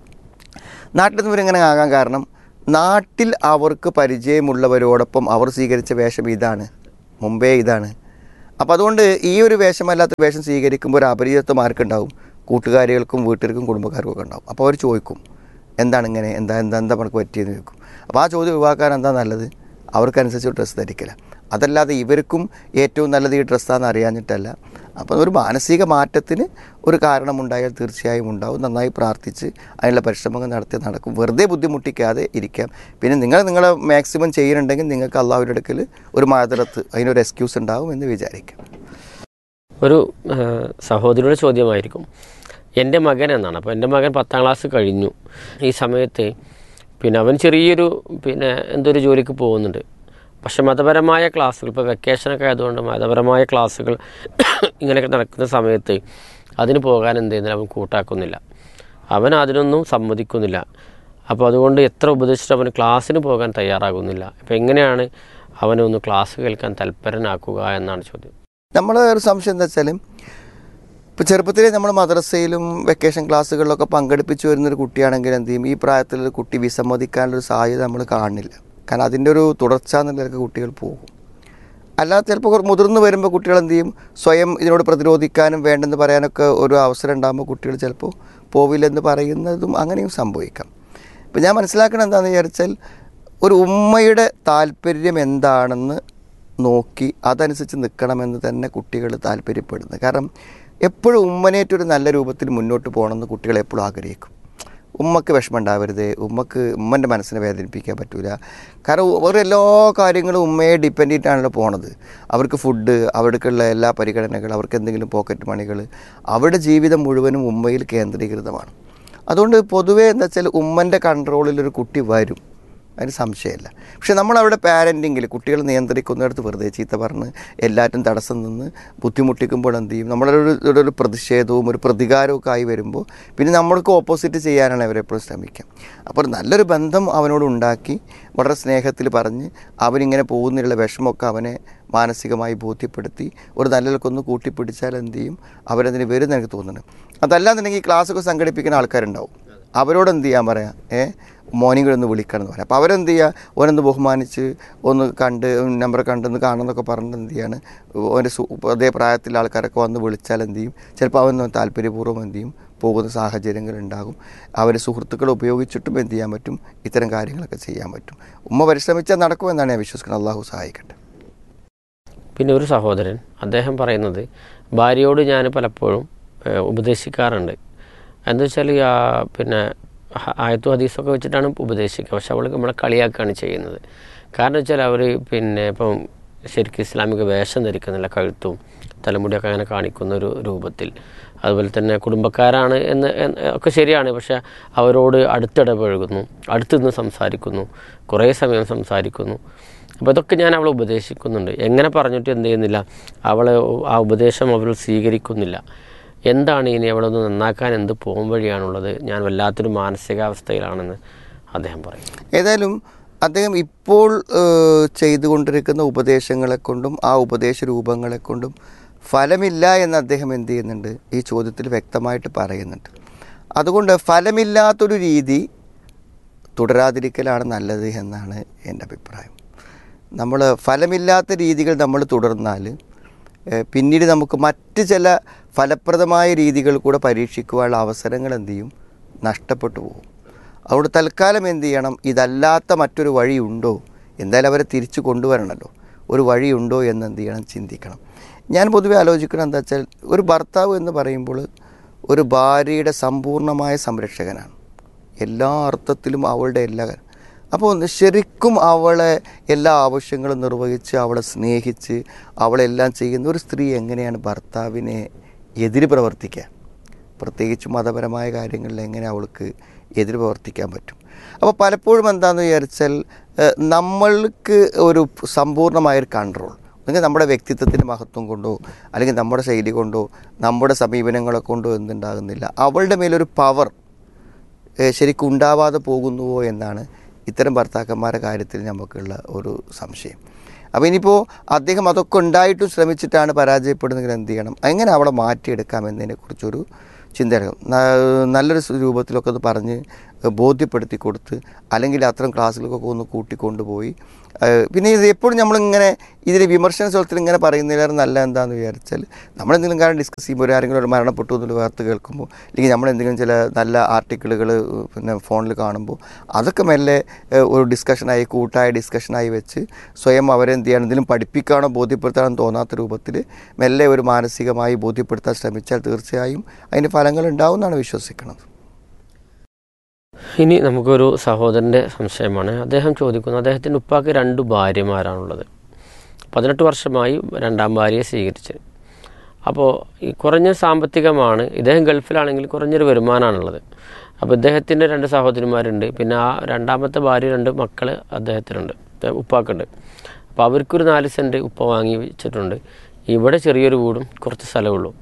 നാട്ടിൽ നിന്ന് ഇവരിങ്ങനെ ആകാൻ കാരണം, നാട്ടിൽ അവർക്ക് പരിചയമുള്ളവരോടൊപ്പം അവർ സ്വീകരിച്ച വേഷം ഇതാണ്, മുമ്പേ ഇതാണ്. അപ്പോൾ അതുകൊണ്ട് ഈ ഒരു വേഷമല്ലാത്ത വേഷം സ്വീകരിക്കുമ്പോൾ ഒരു അപരിചിതത്വം ആർക്കുണ്ടാവും, കൂട്ടുകാരികൾക്കും വീട്ടുകാർക്കും കുടുംബക്കാർക്കും ഒക്കെ ഉണ്ടാവും. അപ്പോൾ അവർ ചോദിക്കും, എന്താണ് ഇങ്ങനെ, എന്താ നമുക്ക് പറ്റിയെന്ന് ചോദിക്കും. അപ്പോൾ ആ ചോദ്യം ഒഴിവാക്കാൻ എന്താ നല്ലത്, അവർക്കനുസരിച്ച് ഡ്രസ്സ് ധരിക്കില്ല. അതല്ലാതെ ഇവർക്കും ഏറ്റവും നല്ലത് ഈ ഡ്രസ്സാണെന്ന് അറിയാഞ്ഞിട്ടല്ല. അപ്പോൾ ഒരു മാനസിക മാറ്റത്തിന് ഒരു കാരണമുണ്ടായാൽ തീർച്ചയായും ഉണ്ടാവും. നന്നായി പ്രാർത്ഥിച്ച് അതിനുള്ള പരിശ്രമങ്ങൾ നടത്തി നടക്കും. വെറുതെ ബുദ്ധിമുട്ടിക്കാതെ ഇരിക്കാം. പിന്നെ നിങ്ങളെ മാക്സിമം ചെയ്യുന്നുണ്ടെങ്കിൽ നിങ്ങൾക്ക് അള്ളാഹുവിൻ്റെ അടുക്കൽ ഒരു മാതൃത്ത്, അതിനൊരു എക്സ്ക്യൂസ് ഉണ്ടാവും എന്ന് വിചാരിക്കാം.
ഒരു സഹോദരിയുടെ ചോദ്യമായിരിക്കും, എൻ്റെ മകൻ എന്നാണ്. അപ്പോൾ എൻ്റെ മകൻ 10ാം ക്ലാസ് കഴിഞ്ഞു. ഈ സമയത്ത് അവൻ ചെറിയൊരു എന്തൊരു ജോലിക്ക് പോകുന്നുണ്ട്. പക്ഷെ മതപരമായ ക്ലാസ്സുകൾ, ഇപ്പോൾ വെക്കേഷനൊക്കെ ആയതുകൊണ്ട് മതപരമായ ക്ലാസ്സുകൾ ഇങ്ങനെയൊക്കെ നടക്കുന്ന സമയത്ത് അതിന് പോകാൻ എന്ത് ചെയ്യുന്നില്ല, അവൻ കൂട്ടാക്കുന്നില്ല, അവൻ അതിനൊന്നും സമ്മതിക്കുന്നില്ല. അപ്പോൾ അതുകൊണ്ട് എത്ര ഉപദേശിച്ചിട്ട് അവന് ക്ലാസ്സിന് പോകാൻ തയ്യാറാകുന്നില്ല. അപ്പോൾ എങ്ങനെയാണ് അവനൊന്ന് ക്ലാസ് കേൾക്കാൻ തൽപരനാക്കുക എന്നാണ് ചോദ്യം.
നമ്മൾ ഒരു സംശയം എന്താ വെച്ചാൽ, ഇപ്പോൾ ചെറുപ്പത്തിലേ നമ്മൾ മദ്രസയിലും വെക്കേഷൻ ക്ലാസ്സുകളിലൊക്കെ പങ്കെടുപ്പിച്ച് വരുന്നൊരു കുട്ടിയാണെങ്കിൽ എന്ത് ചെയ്യും, ഈ പ്രായത്തിലൊരു കുട്ടി വിസമ്മതിക്കാനുള്ളൊരു സാധ്യത നമ്മൾ കാണുന്നില്ല. കാരണം അതിൻ്റെ ഒരു തുടർച്ച എന്നുള്ളതൊക്കെ കുട്ടികൾ പോകും. അല്ലാതെ ചിലപ്പോൾ മുതിർന്ന് വരുമ്പോൾ കുട്ടികൾ എന്ത് ചെയ്യും, സ്വയം ഇതിനോട് പ്രതിരോധിക്കാനും വേണ്ടെന്ന് പറയാനൊക്കെ ഒരു അവസരം ഉണ്ടാകുമ്പോൾ കുട്ടികൾ ചിലപ്പോൾ പോവില്ലെന്ന് പറയുന്നതും അങ്ങനെയും സംഭവിക്കാം. ഇപ്പം ഞാൻ മനസ്സിലാക്കണം എന്താണെന്ന് വിചാരിച്ചാൽ, ഒരു ഉമ്മയുടെ താല്പര്യം എന്താണെന്ന് നോക്കി അതനുസരിച്ച് നിൽക്കണമെന്ന് തന്നെ കുട്ടികൾ താല്പര്യപ്പെടുന്നത്. കാരണം എപ്പോഴും ഉമ്മനേറ്റൊരു നല്ല രൂപത്തിൽ മുന്നോട്ട് പോകണമെന്ന് കുട്ടികൾ എപ്പോഴും ആഗ്രഹിക്കും. ഉമ്മക്ക് വിഷമം ഉണ്ടാവരുത്, ഉമ്മൻ്റെ മനസ്സിനെ വേദനിപ്പിക്കാൻ പറ്റില്ല. കാരണം അവർ എല്ലാ കാര്യങ്ങളും ഉമ്മയെ ഡിപ്പെൻഡ് ചെയ്തിട്ടാണല്ലോ പോണത്. അവർക്ക് ഫുഡ്, അവർക്കുള്ള എല്ലാ പരിഗണനകൾ, അവർക്ക് എന്തെങ്കിലും പോക്കറ്റ് മണികൾ, അവരുടെ ജീവിതം മുഴുവനും ഉമ്മയിൽ കേന്ദ്രീകൃതമാണ്. അതുകൊണ്ട് പൊതുവേ എന്താ വെച്ചാൽ ഉമ്മൻ്റെ കൺട്രോളിലൊരു കുട്ടി വരും, അതിന് സംശയമില്ല. പക്ഷെ നമ്മളവിടെ പാരൻറ്റിങ്ങിൽ കുട്ടികൾ നിയന്ത്രിക്കുന്നിടത്ത് വെറുതെ ചീത്ത പറഞ്ഞ് എല്ലാറ്റും തടസ്സം നിന്ന് ബുദ്ധിമുട്ടിക്കുമ്പോൾ എന്ത് ചെയ്യും, നമ്മളൊരു പ്രതിഷേധവും ഒരു പ്രതികാരവും ഒക്കെ ആയി വരുമ്പോൾ പിന്നെ നമ്മൾക്ക് ഓപ്പോസിറ്റ് ചെയ്യാനാണ് അവരെപ്പോഴും ശ്രമിക്കുക. അപ്പോൾ നല്ലൊരു ബന്ധം അവനോട് ഉണ്ടാക്കി വളരെ സ്നേഹത്തിൽ പറഞ്ഞ് അവനിങ്ങനെ പോകുന്നതിനുള്ള വിഷമമൊക്കെ അവനെ മാനസികമായി ബോധ്യപ്പെടുത്തി ഒരു നല്ലതൊക്കെ കൂട്ടിപ്പിടിച്ചാൽ എന്ത് ചെയ്യും, അവരതിന് വരുമെന്ന് എനിക്ക് തോന്നുന്നുണ്ട്. അതല്ലാന്നുണ്ടെങ്കിൽ ക്ലാസ്സൊക്കെ സംഘടിപ്പിക്കുന്ന ആൾക്കാരുണ്ടാവും, അവരോട് എന്ത് ചെയ്യാൻ പറയാം, മോർണിംഗിലൊന്ന് വിളിക്കണം എന്ന് പറയാം. അപ്പോൾ അവരെന്ത് ചെയ്യുക, ഓനൊന്ന് ബഹുമാനിച്ച് ഒന്ന് കണ്ട് നമ്പർ കണ്ടെന്ന് കാണണമെന്നൊക്കെ പറഞ്ഞിട്ട് എന്ത് ചെയ്യാണ്, അവൻ്റെ അതേ പ്രായത്തിലുള്ള ആൾക്കാരൊക്കെ വന്ന് വിളിച്ചാൽ എന്ത് ചെയ്യും, ചിലപ്പോൾ അവൻ താല്പര്യപൂർവ്വം എന്ത് ചെയ്യും പോകുന്ന സാഹചര്യങ്ങളുണ്ടാകും. അവർ സുഹൃത്തുക്കളെ ഉപയോഗിച്ചിട്ടും എന്ത് ചെയ്യാൻ പറ്റും, ഇത്തരം കാര്യങ്ങളൊക്കെ ചെയ്യാൻ പറ്റും. ഉമ്മ പരിശ്രമിച്ചാൽ നടക്കുമെന്നാണ് ഞാൻ വിശ്വസിക്കുന്നത്. അള്ളാഹു സഹായിക്കട്ടെ.
പിന്നെ ഒരു സഹോദരൻ അദ്ദേഹം പറയുന്നത്, ഭാര്യയോട് ഞാൻ പലപ്പോഴും ഉപദേശിക്കാറുണ്ട്. എന്താ വെച്ചാൽ ആയത്തും ഹദീസൊക്കെ വെച്ചിട്ടാണ് ഉപദേശിക്കുക. പക്ഷെ അവൾ നമ്മളെ കളിയാക്കുകയാണ് ചെയ്യുന്നത്. കാരണം വെച്ചാൽ അവർ ഇപ്പം ശരിക്കും ഇസ്ലാമിക വേഷം ധരിക്കുന്നില്ല, കഴുത്തും തലമുടിയൊക്കെ അങ്ങനെ കാണിക്കുന്ന ഒരു രൂപത്തിൽ. അതുപോലെ തന്നെ കുടുംബക്കാരാണ് എന്ന് ഒക്കെ ശരിയാണ്. പക്ഷേ അവരോട് അടുത്തിടപഴകുന്നു, അടുത്ത് നിന്ന് സംസാരിക്കുന്നു, കുറേ സമയം സംസാരിക്കുന്നു. അപ്പോൾ ഇതൊക്കെ ഞാൻ അവളെ ഉപദേശിക്കുന്നുണ്ട്. എങ്ങനെ പറഞ്ഞിട്ട് എന്ത് ചെയ്യുന്നില്ല, അവളെ ആ ഉപദേശം അവൾ സ്വീകരിക്കുന്നില്ല. എന്താണ് ഇനി അവളൊന്ന് നന്നാക്കാൻ എന്ത് പോകും വഴിയാണുള്ളത്? ഞാൻ വല്ലാത്തൊരു മാനസികാവസ്ഥയിലാണെന്ന് അദ്ദേഹം പറയും.
ഏതായാലും അദ്ദേഹം ഇപ്പോൾ ചെയ്തുകൊണ്ടിരിക്കുന്ന ഉപദേശങ്ങളെ കൊണ്ടും ആ ഉപദേശ രൂപങ്ങളെ കൊണ്ടും ഫലമില്ല എന്ന് അദ്ദേഹം എന്ത് ചെയ്യുന്നുണ്ട്, ഈ ചോദ്യത്തിൽ വ്യക്തമായിട്ട് പറയുന്നുണ്ട്. അതുകൊണ്ട് ഫലമില്ലാത്തൊരു രീതി തുടരാതിരിക്കലാണ് നല്ലത് എന്നാണ് എൻ്റെ അഭിപ്രായം. നമ്മൾ ഫലമില്ലാത്ത രീതികൾ നമ്മൾ തുടർന്നാൽ പിന്നീട് നമുക്ക് മറ്റ് ചില ഫലപ്രദമായ രീതികൾ കൂടെ പരീക്ഷിക്കുവാനുള്ള അവസരങ്ങൾ എന്ത് ചെയ്യും, നഷ്ടപ്പെട്ടു പോകും. അതുകൊണ്ട് തൽക്കാലം എന്ത് ചെയ്യണം, ഇതല്ലാത്ത മറ്റൊരു വഴിയുണ്ടോ, എന്തായാലും അവരെ തിരിച്ചു കൊണ്ടുവരണമല്ലോ, ഒരു വഴിയുണ്ടോ എന്ന് എന്ത് ചെയ്യണം, ചിന്തിക്കണം. ഞാൻ പൊതുവെ ആലോചിക്കണം എന്താ വെച്ചാൽ, ഒരു ഭർത്താവ് എന്ന് പറയുമ്പോൾ ഒരു ഭാര്യയുടെ സമ്പൂർണ്ണമായ സംരക്ഷകനാണ്, എല്ലാ അർത്ഥത്തിലും അവളുടെ എല്ലാ. അപ്പോൾ ശരിക്കും അവളെ എല്ലാ ആവശ്യങ്ങളും നിർവഹിച്ച് അവളെ സ്നേഹിച്ച് അവളെല്ലാം ചെയ്യുന്ന ഒരു സ്ത്രീ എങ്ങനെയാണ് ഭർത്താവിനെ എതിര് പ്രവർത്തിക്കുക, പ്രത്യേകിച്ച് മതപരമായ കാര്യങ്ങളിൽ എങ്ങനെ അവൾക്ക് എതിര് പ്രവർത്തിക്കാൻ പറ്റും? അപ്പോൾ പലപ്പോഴും എന്താണെന്ന് വിചാരിച്ചാൽ നമ്മൾക്ക് ഒരു സമ്പൂർണ്ണമായൊരു കൺട്രോൾ, അല്ലെങ്കിൽ നമ്മുടെ വ്യക്തിത്വത്തിൻ്റെ മഹത്വം കൊണ്ടോ അല്ലെങ്കിൽ നമ്മുടെ ശൈലി കൊണ്ടോ നമ്മുടെ സമീപനങ്ങളെ കൊണ്ടോ എന്തുണ്ടാകുന്നില്ല, അവളുടെ മേലൊരു പവർ ശരിക്കും ഉണ്ടാവാതെ പോകുന്നുവോ എന്നാണ് ഇത്തരം ഭർത്താക്കന്മാരുടെ കാര്യത്തിൽ നമുക്കുള്ള ഒരു സംശയം. അപ്പോൾ ഇനിയിപ്പോൾ അദ്ദേഹം അതൊക്കെ ഉണ്ടായിട്ടും ശ്രമിച്ചിട്ടാണ് പരാജയപ്പെടുന്നതെങ്കിൽ എന്ത് ചെയ്യണം, എങ്ങനെ അവളെ മാറ്റിയെടുക്കാം എന്നതിനെക്കുറിച്ചൊരു ചിന്ത നല്ലൊരു രൂപത്തിലൊക്കെ അത് പറഞ്ഞ് ബോധ്യപ്പെടുത്തി കൊടുത്ത്, അല്ലെങ്കിൽ അത്തരം ക്ലാസ്സുകൾക്കൊക്കെ ഒന്ന് കൂട്ടിക്കൊണ്ടുപോയി. പിന്നെ ഇത് എപ്പോഴും നമ്മളിങ്ങനെ ഇതിൽ വിമർശന സ്വലത്തിൽ ഇങ്ങനെ പറയുന്നതിലേറെ നല്ല എന്താണെന്ന് വിചാരിച്ചാൽ, നമ്മളെന്തെങ്കിലും കാര്യം ഡിസ്കസ് ചെയ്യുമ്പോൾ ആരെങ്കിലും ഒരു മരണപ്പെട്ടു എന്നുള്ള വാർത്ത കേൾക്കുമ്പോൾ, അല്ലെങ്കിൽ നമ്മളെന്തെങ്കിലും ചില നല്ല ആർട്ടിക്കിളുകൾ പിന്നെ ഫോണിൽ കാണുമ്പോൾ അതൊക്കെ മെല്ലെ ഒരു ഡിസ്കഷനായി, കൂട്ടായ ഡിസ്കഷനായി വെച്ച് സ്വയം അവരെന്ത് ചെയ്യണം, എന്തെങ്കിലും പഠിപ്പിക്കാനോ ബോധ്യപ്പെടുത്താനോ തോന്നാത്ത രൂപത്തിൽ മെല്ലെ ഒരു മാനസികമായി ബോധ്യപ്പെടുത്താൻ ശ്രമിച്ചാൽ തീർച്ചയായും അതിന് ഫലങ്ങൾ ഉണ്ടാവുമെന്നാണ് വിശ്വസിക്കുന്നത്.
ഇനി നമുക്കൊരു സഹോദരൻ്റെ സംശയമാണ്. അദ്ദേഹം ചോദിക്കുന്നത്, അദ്ദേഹത്തിൻ്റെ ഉപ്പാക്ക് 2 ഭാര്യമാരാണുള്ളത്. 18 വർഷമായി 2ാം ഭാര്യയെ സ്വീകരിച്ച്. അപ്പോൾ ഈ കുറഞ്ഞ സാമ്പത്തികമാണ്, ഇദ്ദേഹം ഗൾഫിലാണെങ്കിൽ കുറഞ്ഞൊരു വരുമാനമാണുള്ളത്. അപ്പോൾ ഇദ്ദേഹത്തിൻ്റെ 2 സഹോദരിമാരുണ്ട്, പിന്നെ ആ 2ാമത്തെ ഭാര്യ 2 മക്കൾ അദ്ദേഹത്തിനുണ്ട്, ഉപ്പാക്കുണ്ട്. അപ്പോൾ അവർക്കൊരു 4 സെൻറ്റ് ഉപ്പ വാങ്ങി വെച്ചിട്ടുണ്ട്. ഇവിടെ ചെറിയൊരു വീടും കുറച്ച് സ്ഥലമുള്ളൂ.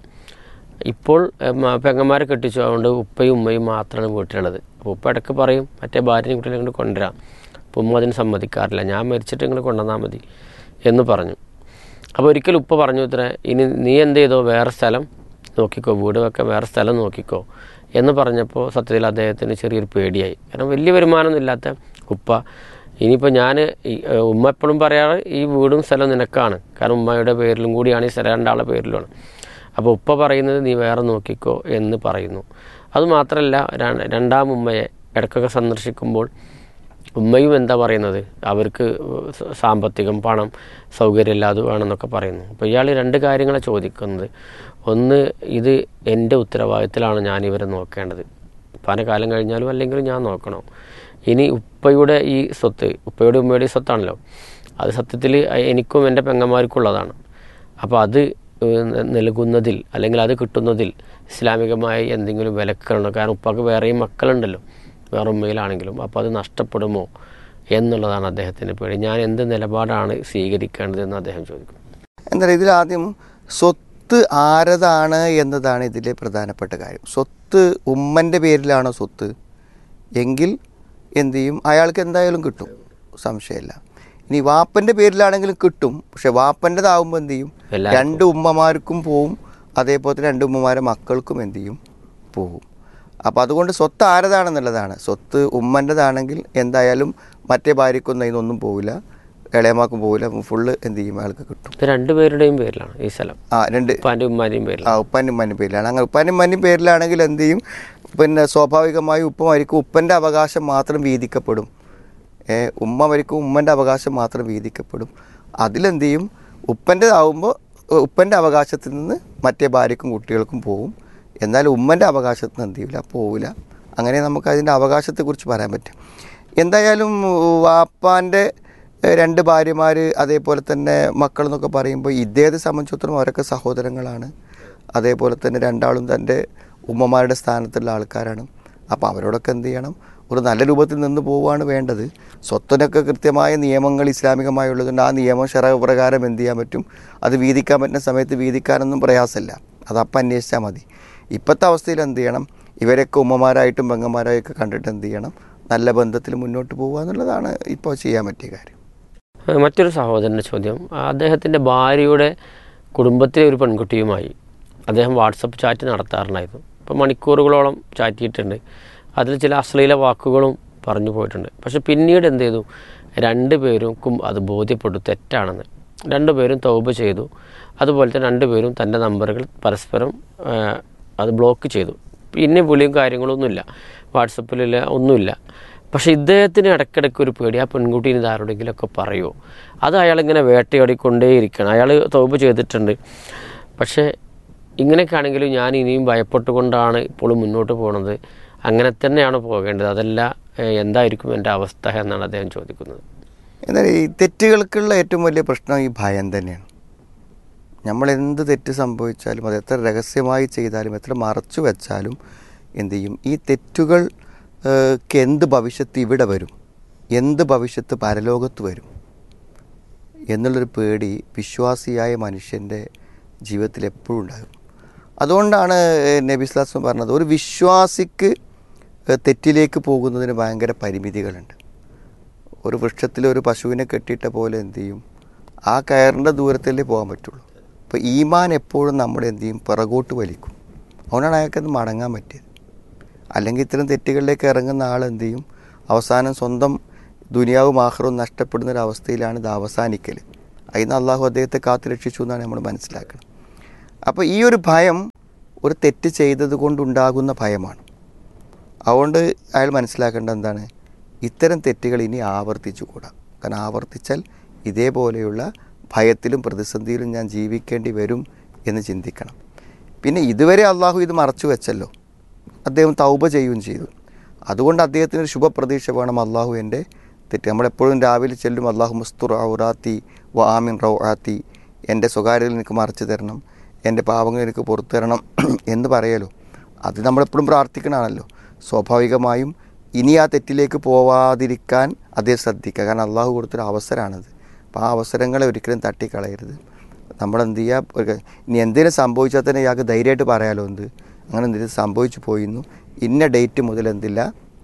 ഇപ്പോൾ പെങ്ങന്മാരെ കെട്ടിച്ചു, അതുകൊണ്ട് ഉപ്പയും ഉമ്മയും മാത്രമാണ് വീട്ടിലുള്ളത്. അപ്പോൾ ഉപ്പ ഇടയ്ക്ക് പറയും മറ്റേ ഭാര്യയും കുട്ടികളെ കൊണ്ട് കൊണ്ടുവരാം. അപ്പോൾ ഉമ്മ അതിന് സമ്മതിക്കാറില്ല, ഞാൻ മരിച്ചിട്ട് നിങ്ങൾ കൊണ്ടുവന്നാൽ മതി എന്ന് പറഞ്ഞു. അപ്പോൾ ഒരിക്കലും ഉപ്പ പറഞ്ഞു ഇത്ര, ഇനി നീ എന്ത് ചെയ്തോ, വേറെ സ്ഥലം നോക്കിക്കോ, വീട് വെക്കാൻ വേറെ സ്ഥലം നോക്കിക്കോ എന്ന് പറഞ്ഞപ്പോൾ സത്യത്തിൽ അദ്ദേഹത്തിന് ചെറിയൊരു പേടിയായി. കാരണം വലിയ വരുമാനമൊന്നും ഇല്ലാത്ത ഉപ്പ, ഇനിയിപ്പോൾ ഞാൻ ഉമ്മ എപ്പോഴും പറയാറ് ഈ വീടും സ്ഥലം നിനക്കാണ്, കാരണം ഉമ്മയുടെ പേരിലും കൂടിയാണ് ഈ സ്ഥലം, 2 ആളുടെ പേരിലുമാണ്. അപ്പോൾ ഉപ്പ പറയുന്നത് നീ വേറെ നോക്കിക്കോ എന്ന് പറയുന്നു. അതുമാത്രമല്ല, 2ാം ഉമ്മയെ ഇടയ്ക്കൊക്കെ സന്ദർശിക്കുമ്പോൾ ഉമ്മയും എന്താ പറയുന്നത്, അവർക്ക് സാമ്പത്തികം, പണം, സൗകര്യമില്ലാതെ വേണമെന്നൊക്കെ പറയുന്നു. അപ്പോൾ ഇയാൾ 2 കാര്യങ്ങളെ ചോദിക്കുന്നത്. ഒന്ന്, ഇത് എൻ്റെ ഉത്തരവാദിത്തത്തിലാണ് ഞാനിവരെ നോക്കേണ്ടത്, പല കാലം കഴിഞ്ഞാലും അല്ലെങ്കിലും ഞാൻ നോക്കണം. ഇനി ഉപ്പയുടെ ഈ സ്വത്ത്, ഉപ്പയുടെ ഉമ്മയുടെ സ്വത്താണല്ലോ, അത് സത്യത്തിൽ എനിക്കും എൻ്റെ പെങ്ങന്മാർക്കുള്ളതാണ്. അപ്പോൾ അത് നൽകുന്നതിൽ അല്ലെങ്കിൽ അത് കിട്ടുന്നതിൽ ഇസ്ലാമികമായി എന്തെങ്കിലും വിലക്കണം. കാരണം ഉപ്പാക്ക് വേറെയും മക്കളുണ്ടല്ലോ, വേറെ ഉമ്മയിലാണെങ്കിലും. അപ്പോൾ അത് നഷ്ടപ്പെടുമോ എന്നുള്ളതാണ് അദ്ദേഹത്തിൻ്റെ പേടി. ഞാൻ എന്ത് നിലപാടാണ് സ്വീകരിക്കേണ്ടതെന്ന് അദ്ദേഹം ചോദിക്കും.
എന്താ ഇതിൽ ആദ്യം സ്വത്ത് ആരതാണ് എന്നതാണ് ഇതിലെ പ്രധാനപ്പെട്ട കാര്യം. സ്വത്ത് ഉമ്മൻ്റെ പേരിലാണോ സ്വത്ത് എങ്കിൽ എന്തു ചെയ്യും, അയാൾക്ക് എന്തായാലും കിട്ടും, സംശയമില്ല. ഇനി വാപ്പൻ്റെ പേരിലാണെങ്കിലും കിട്ടും, പക്ഷെ വാപ്പൻ്റെതാവുമ്പോൾ എന്ത് ചെയ്യും, 2 ഉമ്മമാർക്കും പോവും, അതേപോലെ തന്നെ 2 ഉമ്മമാരെ മക്കൾക്കും എന്ത് ചെയ്യും, പോവും. അപ്പോൾ അതുകൊണ്ട് സ്വത്ത് ആരതാണെന്നുള്ളതാണ്. സ്വത്ത് ഉമ്മൻ്റെതാണെങ്കിൽ എന്തായാലും മറ്റേ ഭാര്യക്കൊന്നും അതിനൊന്നും പോവില്ല, ഇളയമാക്കും പോവില്ല, ഫുള്ള് എന്ത് ചെയ്യും, അയാൾക്ക് കിട്ടും.
2 പേരുടെയും പേരിലാണ് ഈ സ്ഥലം.
2
ഉപ്പാൻ്റെ ഉമ്മാൻ്റെയും പേരിലാണ്.
ഉപ്പാൻ്റെ ഉമ്മാൻ്റെയും പേരിലാണ്. അങ്ങനെ ഉപ്പാൻ്റെ ഉമ്മാൻ്റെയും പേരിലാണെങ്കിൽ എന്ത് ചെയ്യും, പിന്നെ സ്വാഭാവികമായും ഉപ്പ മരിക്കും, ഉപ്പൻ്റെ അവകാശം മാത്രം വീതിക്കപ്പെടും. ഉമ്മ മരിക്കും, ഉമ്മൻ്റെ അവകാശം മാത്രം വീതിക്കപ്പെടും. അതിലെന്ത് ചെയ്യും, ഉപ്പൻ്റെതാവുമ്പോൾ ഉപ്പൻ്റെ അവകാശത്തിൽ നിന്ന് മറ്റേ ഭാര്യക്കും കുട്ടികൾക്കും പോവും, എന്നാൽ ഉമ്മൻ്റെ അവകാശത്തിൽ നിന്ന് എന്ത് ചെയ്യില്ല, പോവില്ല. അങ്ങനെ നമുക്ക് അതിൻ്റെ അവകാശത്തെക്കുറിച്ച് പറയാൻ പറ്റും. എന്തായാലും വാപ്പാൻ്റെ 2 ഭാര്യമാർ അതേപോലെ തന്നെ മക്കൾ എന്നൊക്കെ പറയുമ്പോൾ ഇദ്ദേഹത്തെ സംബന്ധിച്ചിടത്തോളം അവരൊക്കെ സഹോദരങ്ങളാണ്. അതേപോലെ തന്നെ 2 ആളും തൻ്റെ ഉമ്മമാരുടെ സ്ഥാനത്തുള്ള ആൾക്കാരാണ്. അപ്പോൾ അവരോടൊക്കെ എന്ത് ചെയ്യണം, ഒരു നല്ല രൂപത്തിൽ നിന്ന് പോവുകയാണ് വേണ്ടത്. സ്വത്തിനൊക്കെ കൃത്യമായ നിയമങ്ങൾ ഇസ്ലാമികമായുള്ളതുകൊണ്ട് ആ നിയമം ശറഅ് പ്രകാരം എന്ത് ചെയ്യാൻ പറ്റും, അത് വീതിക്കാൻ പറ്റുന്ന സമയത്ത് വീതിക്കാനൊന്നും പ്രയാസമില്ല, അതപ്പം അന്വേഷിച്ചാൽ മതി. ഇപ്പോഴത്തെ അവസ്ഥയിൽ എന്ത് ചെയ്യണം, ഇവരൊക്കെ ഉമ്മമാരായിട്ടും പെങ്ങന്മാരായൊക്കെ കണ്ടിട്ട് എന്ത് ചെയ്യണം, നല്ല ബന്ധത്തിൽ മുന്നോട്ട് പോകുക എന്നുള്ളതാണ് ഇപ്പോൾ ചെയ്യാൻ പറ്റിയ കാര്യം.
മറ്റൊരു സഹോദരൻ്റെ ചോദ്യം, അദ്ദേഹത്തിൻ്റെ ഭാര്യയുടെ കുടുംബത്തിലെ ഒരു പെൺകുട്ടിയുമായി അദ്ദേഹം വാട്സപ്പ് ചാറ്റ് നടത്താറുണ്ടായിരുന്നു. ഇപ്പോൾ മണിക്കൂറുകളോളം ചാറ്റ് ചെയ്തിട്ടുണ്ട്. അതിൽ ചില അശ്ലീല വാക്കുകളും പറഞ്ഞു പോയിട്ടുണ്ട്. പക്ഷെ പിന്നീട് എന്ത് ചെയ്തു, രണ്ടുപേർക്കും അത് ബോധ്യപ്പെട്ടു തെറ്റാണെന്ന്. രണ്ടുപേരും തൗബ ചെയ്തു. അതുപോലെ തന്നെ രണ്ടുപേരും തൻ്റെ നമ്പറുകൾ പരസ്പരം അത് ബ്ലോക്ക് ചെയ്തു. പിന്നെ വിളിയും കാര്യങ്ങളൊന്നുമില്ല, വാട്സപ്പിലില്ല, ഒന്നുമില്ല. പക്ഷേ ഇദ്ദേഹത്തിന് ഇടയ്ക്കിടയ്ക്ക് ഒരു പേടി, ആ പെൺകുട്ടീന് ഇതാരോടെങ്കിലുമൊക്കെ പറയുമോ, അത് അയാളിങ്ങനെ വേട്ടയാടിക്കൊണ്ടേയിരിക്കണം. അയാൾ തൗബ ചെയ്തിട്ടുണ്ട്. പക്ഷേ ഇങ്ങനെയൊക്കെ ആണെങ്കിലും ഞാൻ ഇനിയും ഭയപ്പെട്ടുകൊണ്ടാണ് ഇപ്പോൾ മുന്നോട്ട് പോകുന്നത്. അങ്ങനെ തന്നെയാണ് പോകേണ്ടത്, അതല്ല എന്തായിരിക്കും എൻ്റെ അവസ്ഥ എന്നാണ് അദ്ദേഹം ചോദിക്കുന്നത്.
എന്നാൽ ഈ തെറ്റുകൾക്കുള്ള ഏറ്റവും വലിയ പ്രശ്നം ഈ ഭയം തന്നെയാണ്. നമ്മൾ എന്ത് തെറ്റ് സംഭവിച്ചാലും, അത് എത്ര രഹസ്യമായി ചെയ്താലും, എത്ര മറച്ചു വെച്ചാലും എന്തു ചെയ്യും, ഈ തെറ്റുകൾക്ക് എന്ത് ഭവിഷ്യത്ത് ഇവിടെ വരും, എന്ത് ഭവിഷ്യത്ത് പരലോകത്ത് വരും എന്നുള്ളൊരു പേടി വിശ്വാസിയായ മനുഷ്യൻ്റെ ജീവിതത്തിൽ എപ്പോഴും ഉണ്ടാകും. അതുകൊണ്ടാണ് നബി സ്വല്ലല്ലാഹു അലൈഹി വസല്ലം പറഞ്ഞത്, ഒരു വിശ്വാസിക്ക് തെറ്റിലേക്ക് പോകുന്നതിന് ഭയങ്കര പരിമിതികളുണ്ട്. ഒരു വൃക്ഷത്തിൽ ഒരു പശുവിനെ കെട്ടിയിട്ട പോലെ എന്തു ചെയ്യും, ആ കയറിൻ്റെ ദൂരത്തല്ലേ പോകാൻ പറ്റുള്ളൂ. അപ്പോൾ ഈമാൻ എപ്പോഴും നമ്മുടെ എന്തു ചെയ്യും, പിറകോട്ട് വലിക്കും. അതുകൊണ്ടാണ് അയാൾക്കത് മടങ്ങാൻ പറ്റിയത്. അല്ലെങ്കിൽ ഇത്തരം തെറ്റുകളിലേക്ക് ഇറങ്ങുന്ന ആൾ എന്തു ചെയ്യും, അവസാനം സ്വന്തം ദുനിയാവും ആഖിറവും നഷ്ടപ്പെടുന്നൊരവസ്ഥയിലാണ് ഇത് അവസാനിക്കൽ. അതിന് അള്ളാഹു അദ്ദേഹത്തെ കാത്തു രക്ഷിച്ചു എന്നാണ് നമ്മൾ മനസ്സിലാക്കുന്നത്. അപ്പോൾ ഈ ഒരു ഭയം ഒരു തെറ്റ് ചെയ്തത് കൊണ്ടുണ്ടാകുന്ന ഭയമാണ്. അതുകൊണ്ട് അയാൾ മനസ്സിലാക്കേണ്ടത് എന്താണ്, ഇത്തരം തെറ്റുകൾ ഇനി ആവർത്തിച്ചുകൂടാ. കാരണം ആവർത്തിച്ചാൽ ഇതേപോലെയുള്ള ഭയത്തിലും പ്രതിസന്ധിയിലും ഞാൻ ജീവിക്കേണ്ടി വരും എന്ന് ചിന്തിക്കണം. പിന്നെ ഇതുവരെ അള്ളാഹു ഇത് മറച്ചു വെച്ചല്ലോ, അദ്ദേഹം തൗബ ചെയ്യുകയും ചെയ്തു. അതുകൊണ്ട് അദ്ദേഹത്തിനൊരു ശുഭപ്രതീക്ഷ വേണം, അള്ളാഹു എൻ്റെ തെറ്റ്. നമ്മളെപ്പോഴും രാവിലെ ചെല്ലും, അള്ളാഹു മുസ്തുർ ഔറാത്തി വ ആമിൻ റൗആത്തി, എൻ്റെ സ്വകാര്യതയിൽ എനിക്ക് മറച്ചു തരണം, എൻ്റെ പാപങ്ങൾ എനിക്ക് പുറത്തു തരണം എന്ന് പറയലോ. അത് നമ്മളെപ്പോഴും പ്രാർത്ഥിക്കണമാണല്ലോ. സ്വാഭാവികമായും ഇനി ആ തെറ്റിലേക്ക് പോവാതിരിക്കാൻ അദ്ദേഹം ശ്രദ്ധിക്കുക. കാരണം അള്ളാഹു കൊടുത്തൊരു അവസരമാണത്. അപ്പോൾ ആ അവസരങ്ങളെ ഒരിക്കലും തട്ടിക്കളയരുത്. നമ്മളെന്ത് ചെയ്യുക, ഇനി എന്തെങ്കിലും സംഭവിച്ചാൽ തന്നെ ഇയാൾക്ക് ധൈര്യമായിട്ട് പറയാലോ, അങ്ങനെ എന്തെങ്കിലും സംഭവിച്ചു പോയിരുന്നു, ഇന്ന ഡേറ്റ് മുതൽ എന്തില്ല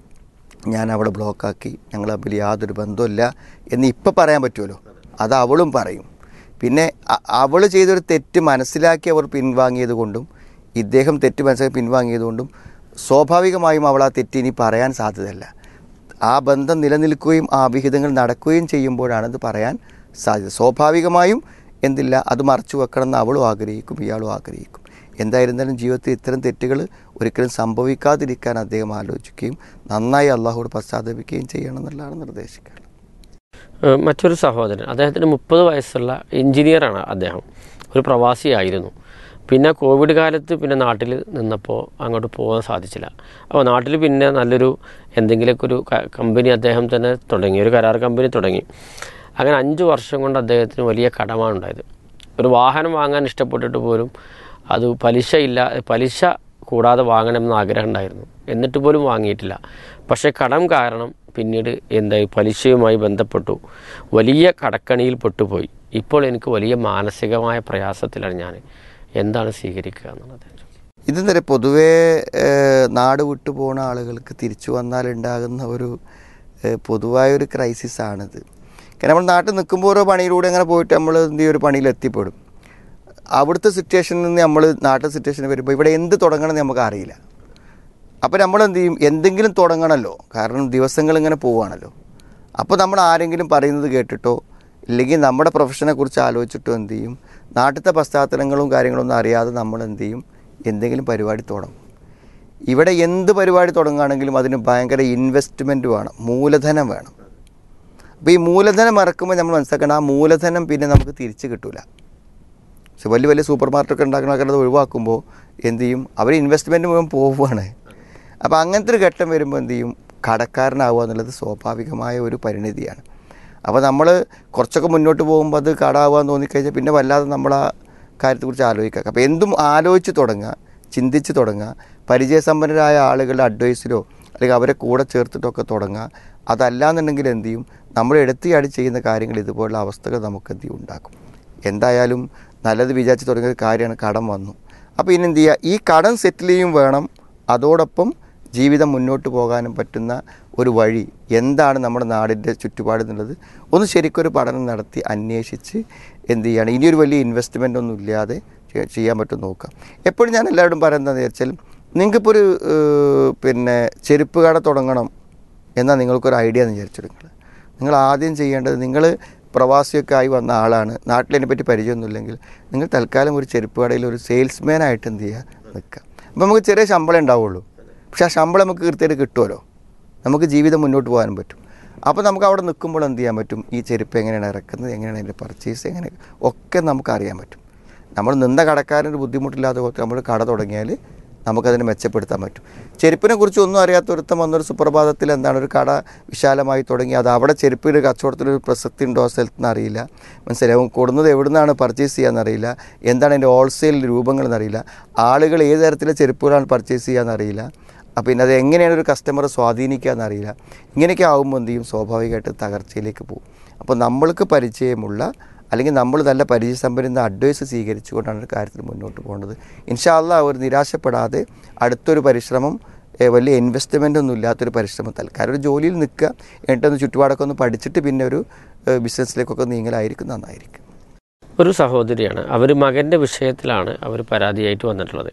ഞാൻ അവളെ ബ്ലോക്കാക്കി, ഞങ്ങൾ തമ്മിൽ യാതൊരു ബന്ധമില്ല എന്ന് ഇപ്പം പറയാൻ പറ്റുമല്ലോ. അത് അവളും പറയും. പിന്നെ അവൾ ചെയ്തൊരു തെറ്റ് മനസ്സിലാക്കി അവർ പിൻവാങ്ങിയത് കൊണ്ടും, ഇദ്ദേഹം തെറ്റ് മനസ്സിലാക്കി പിൻവാങ്ങിയത് കൊണ്ടും സ്വാഭാവികമായും അവൾ ആ തെറ്റ് ഇനി പറയാൻ സാധ്യതയല്ല. ആ ബന്ധം നിലനിൽക്കുകയും ആ വിഹിതങ്ങൾ നടക്കുകയും ചെയ്യുമ്പോഴാണ് അത് പറയാൻ സാധ്യത. സ്വാഭാവികമായും എന്തില്ല, അത് മറച്ചു വെക്കണം എന്ന് അവളും ആഗ്രഹിക്കും, ഇയാളും ആഗ്രഹിക്കും. എന്തായിരുന്നാലും ജീവിതത്തിൽ ഇത്തരം തെറ്റുകൾ ഒരിക്കലും സംഭവിക്കാതിരിക്കാൻ അദ്ദേഹം ആലോചിക്കുകയും നന്നായി അള്ളാഹുവോട് പശ്ചാത്തപിക്കുകയും ചെയ്യണം എന്നുള്ളതാണ് നിർദ്ദേശിക്കുന്നത്.
മറ്റൊരു സഹോദരൻ, അദ്ദേഹത്തിന് 30 വയസ്സുള്ള എഞ്ചിനീയറാണ്. അദ്ദേഹം ഒരു പ്രവാസിയായിരുന്നു. പിന്നെ കോവിഡ് കാലത്ത് പിന്നെ നാട്ടിൽ നിന്നപ്പോൾ അങ്ങോട്ട് പോകാൻ സാധിച്ചില്ല. അപ്പോൾ നാട്ടിൽ പിന്നെ നല്ലൊരു എന്തെങ്കിലുമൊക്കെ ഒരു കമ്പനി അദ്ദേഹം തന്നെ തുടങ്ങി, ഒരു കരാർ കമ്പനി തുടങ്ങി. അങ്ങനെ 5 വർഷം കൊണ്ട് അദ്ദേഹത്തിന് വലിയ കടമാണ് ഉണ്ടായത്. ഒരു വാഹനം വാങ്ങാൻ ഇഷ്ടപ്പെട്ടിട്ട് പോലും അത് പലിശ കൂടാതെ വാങ്ങണമെന്ന് ആഗ്രഹം ഉണ്ടായിരുന്നു. എന്നിട്ട് പോലും വാങ്ങിയിട്ടില്ല. പക്ഷേ കടം കാരണം പിന്നീട് എന്തായി, പലിശയുമായി ബന്ധപ്പെട്ടു വലിയ കടക്കണിയിൽ പെട്ടുപോയി. ഇപ്പോൾ എനിക്ക് വലിയ മാനസികമായ പ്രയാസത്തിലാണ് ഞാൻ. എന്താണ് സ്വീകരിക്കുക എന്നുള്ളത്?
ഇതെന്താ, പൊതുവേ നാട് വിട്ടു പോകുന്ന ആളുകൾക്ക് തിരിച്ചു വന്നാൽ ഉണ്ടാകുന്ന ഒരു പൊതുവായൊരു ക്രൈസിസാണിത്. കാരണം നമ്മൾ നാട്ടിൽ നിൽക്കുമ്പോൾ ഓരോ പണിയിലൂടെ അങ്ങനെ പോയിട്ട് നമ്മൾ എന്ത് ചെയ്യും, ഒരു പണിയിൽ എത്തിപ്പെടും. അവിടുത്തെ സിറ്റുവേഷനിൽ നിന്ന് നമ്മൾ നാട്ടിലെ സിറ്റുവേഷനിൽ വരുമ്പോൾ ഇവിടെ എന്ത് തുടങ്ങണമെന്ന് നമുക്ക് അറിയില്ല. അപ്പോൾ നമ്മൾ എന്ത് ചെയ്യും, എന്തെങ്കിലും തുടങ്ങണമല്ലോ, കാരണം ദിവസങ്ങൾ ഇങ്ങനെ പോവുകയാണല്ലോ. അപ്പോൾ നമ്മൾ ആരെങ്കിലും പറയുന്നത് കേട്ടിട്ടോ ഇല്ലെങ്കിൽ നമ്മുടെ പ്രൊഫഷനെക്കുറിച്ച് ആലോചിച്ചിട്ടോ എന്ത് ചെയ്യും, നാട്ടിലത്തെ പശ്ചാത്തലങ്ങളും കാര്യങ്ങളൊന്നും അറിയാതെ നമ്മൾ എന്ത് ചെയ്യും, എന്തെങ്കിലും പരിപാടി തുടങ്ങും. ഇവിടെ എന്ത് പരിപാടി തുടങ്ങുകയാണെങ്കിലും അതിന് ഭയങ്കര ഇൻവെസ്റ്റ്മെൻറ്റ് വേണം, മൂലധനം വേണം. അപ്പോൾ ഈ മൂലധനം ഇറക്കുമ്പോൾ നമ്മൾ മനസ്സിലാക്കണം, ആ മൂലധനം പിന്നെ നമുക്ക് തിരിച്ച് കിട്ടില്ല. പക്ഷെ വലിയ വലിയ സൂപ്പർ മാർക്കറ്റൊക്കെ ഉണ്ടാക്കണവർക്ക് അത് ഒഴിവാക്കുമ്പോൾ എന്ത് ചെയ്യും, അവർ ഇൻവെസ്റ്റ്മെൻറ്റ് മുഴുവൻ പോവുകയാണ്. അപ്പോൾ അങ്ങനത്തെ ഒരു ഘട്ടം വരുമ്പോൾ എന്ത് ചെയ്യും, കടക്കാരനാവുക എന്നുള്ളത് സ്വാഭാവികമായ ഒരു പരിണിതിയാണ്. അപ്പോൾ നമ്മൾ കുറച്ചൊക്കെ മുന്നോട്ട് പോകുമ്പോൾ അത് കടാവാൻ തോന്നിക്കഴിഞ്ഞാൽ പിന്നെ വല്ലാതെ നമ്മൾ ആ കാര്യത്തെക്കുറിച്ച് ആലോചിക്കുക. അപ്പോൾ എന്തും ആലോചിച്ച് തുടങ്ങുക, ചിന്തിച്ച് തുടങ്ങുക, പരിചയസമ്പന്നരായ ആളുകളുടെ അഡ്വൈസിലോ അല്ലെങ്കിൽ അവരെ കൂടെ ചേർത്തിട്ടൊക്കെ തുടങ്ങുക. അതല്ലാന്നുണ്ടെങ്കിൽ എന്ത് ചെയ്യും, നമ്മൾ എടുത്തിയാടി ചെയ്യുന്ന കാര്യങ്ങൾ ഇതുപോലുള്ള അവസ്ഥകൾ നമുക്ക് എന്ത് ചെയ്യും, ഉണ്ടാക്കും. എന്തായാലും നല്ലത് വിചാരിച്ച് തുടങ്ങിയ ഒരു കാര്യമാണ്, കടം വന്നു. അപ്പോൾ ഇനി എന്ത് ചെയ്യുക, ഈ കടം സെറ്റിൽ ചെയ്യും വേണം, അതോടൊപ്പം ജീവിതം മുന്നോട്ട് പോകാനും പറ്റുന്ന ഒരു വഴി എന്താണ് നമ്മുടെ നാടിൻ്റെ ചുറ്റുപാട് എന്നുള്ളത് ഒന്ന് ശരിക്കൊരു പഠനം നടത്തി അന്വേഷിച്ച് എന്ത് ചെയ്യുകയാണ്, ഇനിയൊരു വലിയ ഇൻവെസ്റ്റ്മെൻ്റ് ഒന്നും ഇല്ലാതെ ചെയ്യാൻ പറ്റും നോക്കാം. എപ്പോഴും ഞാൻ എല്ലാവരോടും പറയുന്നതെന്ന് വെച്ചാൽ, നിങ്ങൾക്കിപ്പോൾ ഒരു ചെരുപ്പ് കട തുടങ്ങണം എന്നാൽ നിങ്ങൾക്കൊരു ഐഡിയ എന്ന് വിചാരിച്ചെടുക്കുക. നിങ്ങൾ ആദ്യം ചെയ്യേണ്ടത്, നിങ്ങൾ പ്രവാസിയൊക്കെ ആയി വന്ന ആളാണ്, നാട്ടിലതിനെപ്പറ്റി പരിചയമൊന്നുമില്ലെങ്കിൽ നിങ്ങൾ തൽക്കാലം ഒരു ചെരുപ്പ് കടയിൽ ഒരു സെയിൽസ്മാനായിട്ട് എന്ത് ചെയ്യുക, നിൽക്കുക. അപ്പോൾ നമുക്ക് ചെറിയ ശമ്പളം ഉണ്ടാവുള്ളൂ, പക്ഷേ ആ ശമ്പളം നമുക്ക് കൃത്യമായിട്ട് കിട്ടുമല്ലോ, നമുക്ക് ജീവിതം മുന്നോട്ട് പോകാനും പറ്റും. അപ്പോൾ നമുക്ക് അവിടെ നിൽക്കുമ്പോൾ എന്ത് ചെയ്യാൻ പറ്റും, ഈ ചെരുപ്പ് എങ്ങനെയാണ് ഇറക്കുന്നത്, എങ്ങനെയാണ് അതിൻ്റെ പർച്ചേസ്, എങ്ങനെ ഒക്കെ നമുക്ക് അറിയാൻ പറ്റും. നമ്മൾ നിന്ന കടക്കാരൻ്റെ ബുദ്ധിമുട്ടില്ലാതെ നമ്മൾ കട തുടങ്ങിയാൽ നമുക്കതിനെ മെച്ചപ്പെടുത്താൻ പറ്റും. ചെരുപ്പിനെ കുറിച്ച് ഒന്നും അറിയാത്ത ഒരുത്തം വന്നൊരു സുപ്രഭാതത്തിൽ എന്താണ് ഒരു കട വിശാലമായി തുടങ്ങി, അത് അവിടെ ചെരുപ്പിൻ്റെ കച്ചവടത്തിനൊരു പ്രസക്തി ഉണ്ടോ ആ സ്ഥലത്തുനിന്ന് അറിയില്ല, മനസ്സിലാവും, കൊടുന്നത് എവിടെ നിന്നാണ് പർച്ചേസ് ചെയ്യാമെന്നറിയില്ല, എന്താണ് അതിൻ്റെ ഹോൾസെയിൽ രൂപങ്ങളെന്നറിയില്ല, ആളുകൾ ഏത് തരത്തിലെ ചെരുപ്പുകളാണ് പർച്ചേസ് ചെയ്യാമെന്നറിയില്ല, അപ്പോൾ പിന്നെ അത് എങ്ങനെയാണ് ഒരു കസ്റ്റമറെ സ്വാധീനിക്കുക എന്നറിയില്ല. ഇങ്ങനെയൊക്കെ ആകുമ്പോൾ എന്ത് ചെയ്യും, സ്വാഭാവികമായിട്ട് തകർച്ചയിലേക്ക് പോകും. അപ്പോൾ നമ്മൾക്ക് പരിചയമുള്ള അല്ലെങ്കിൽ നമ്മൾ നല്ല പരിചയസമ്പന്ന അഡ്വൈസ് സ്വീകരിച്ചുകൊണ്ടാണ് ഒരു കാര്യത്തിൽ മുന്നോട്ട് പോകുന്നത്. ഇൻഷാ അല്ലാഹ് അവർ നിരാശപ്പെടാതെ അടുത്തൊരു പരിശ്രമം, വലിയ ഇൻവെസ്റ്റ്മെൻ്റ് ഒന്നും ഇല്ലാത്തൊരു പരിശ്രമം, തൽക്കാലം ഒരു ജോലിയിൽ നിൽക്കുക, എന്നിട്ടൊന്ന് ചുറ്റുപാടൊക്കെ ഒന്ന് പഠിച്ചിട്ട് പിന്നെ ഒരു ബിസിനസ്സിലേക്കൊക്കെ നീങ്ങലായിരിക്കും നന്നായിരിക്കും.
ഒരു സഹോദരിയാണ്, അവർ മകൻ്റെ വിഷയത്തിലാണ് അവർ പരാതിയായിട്ട് വന്നിട്ടുള്ളത്.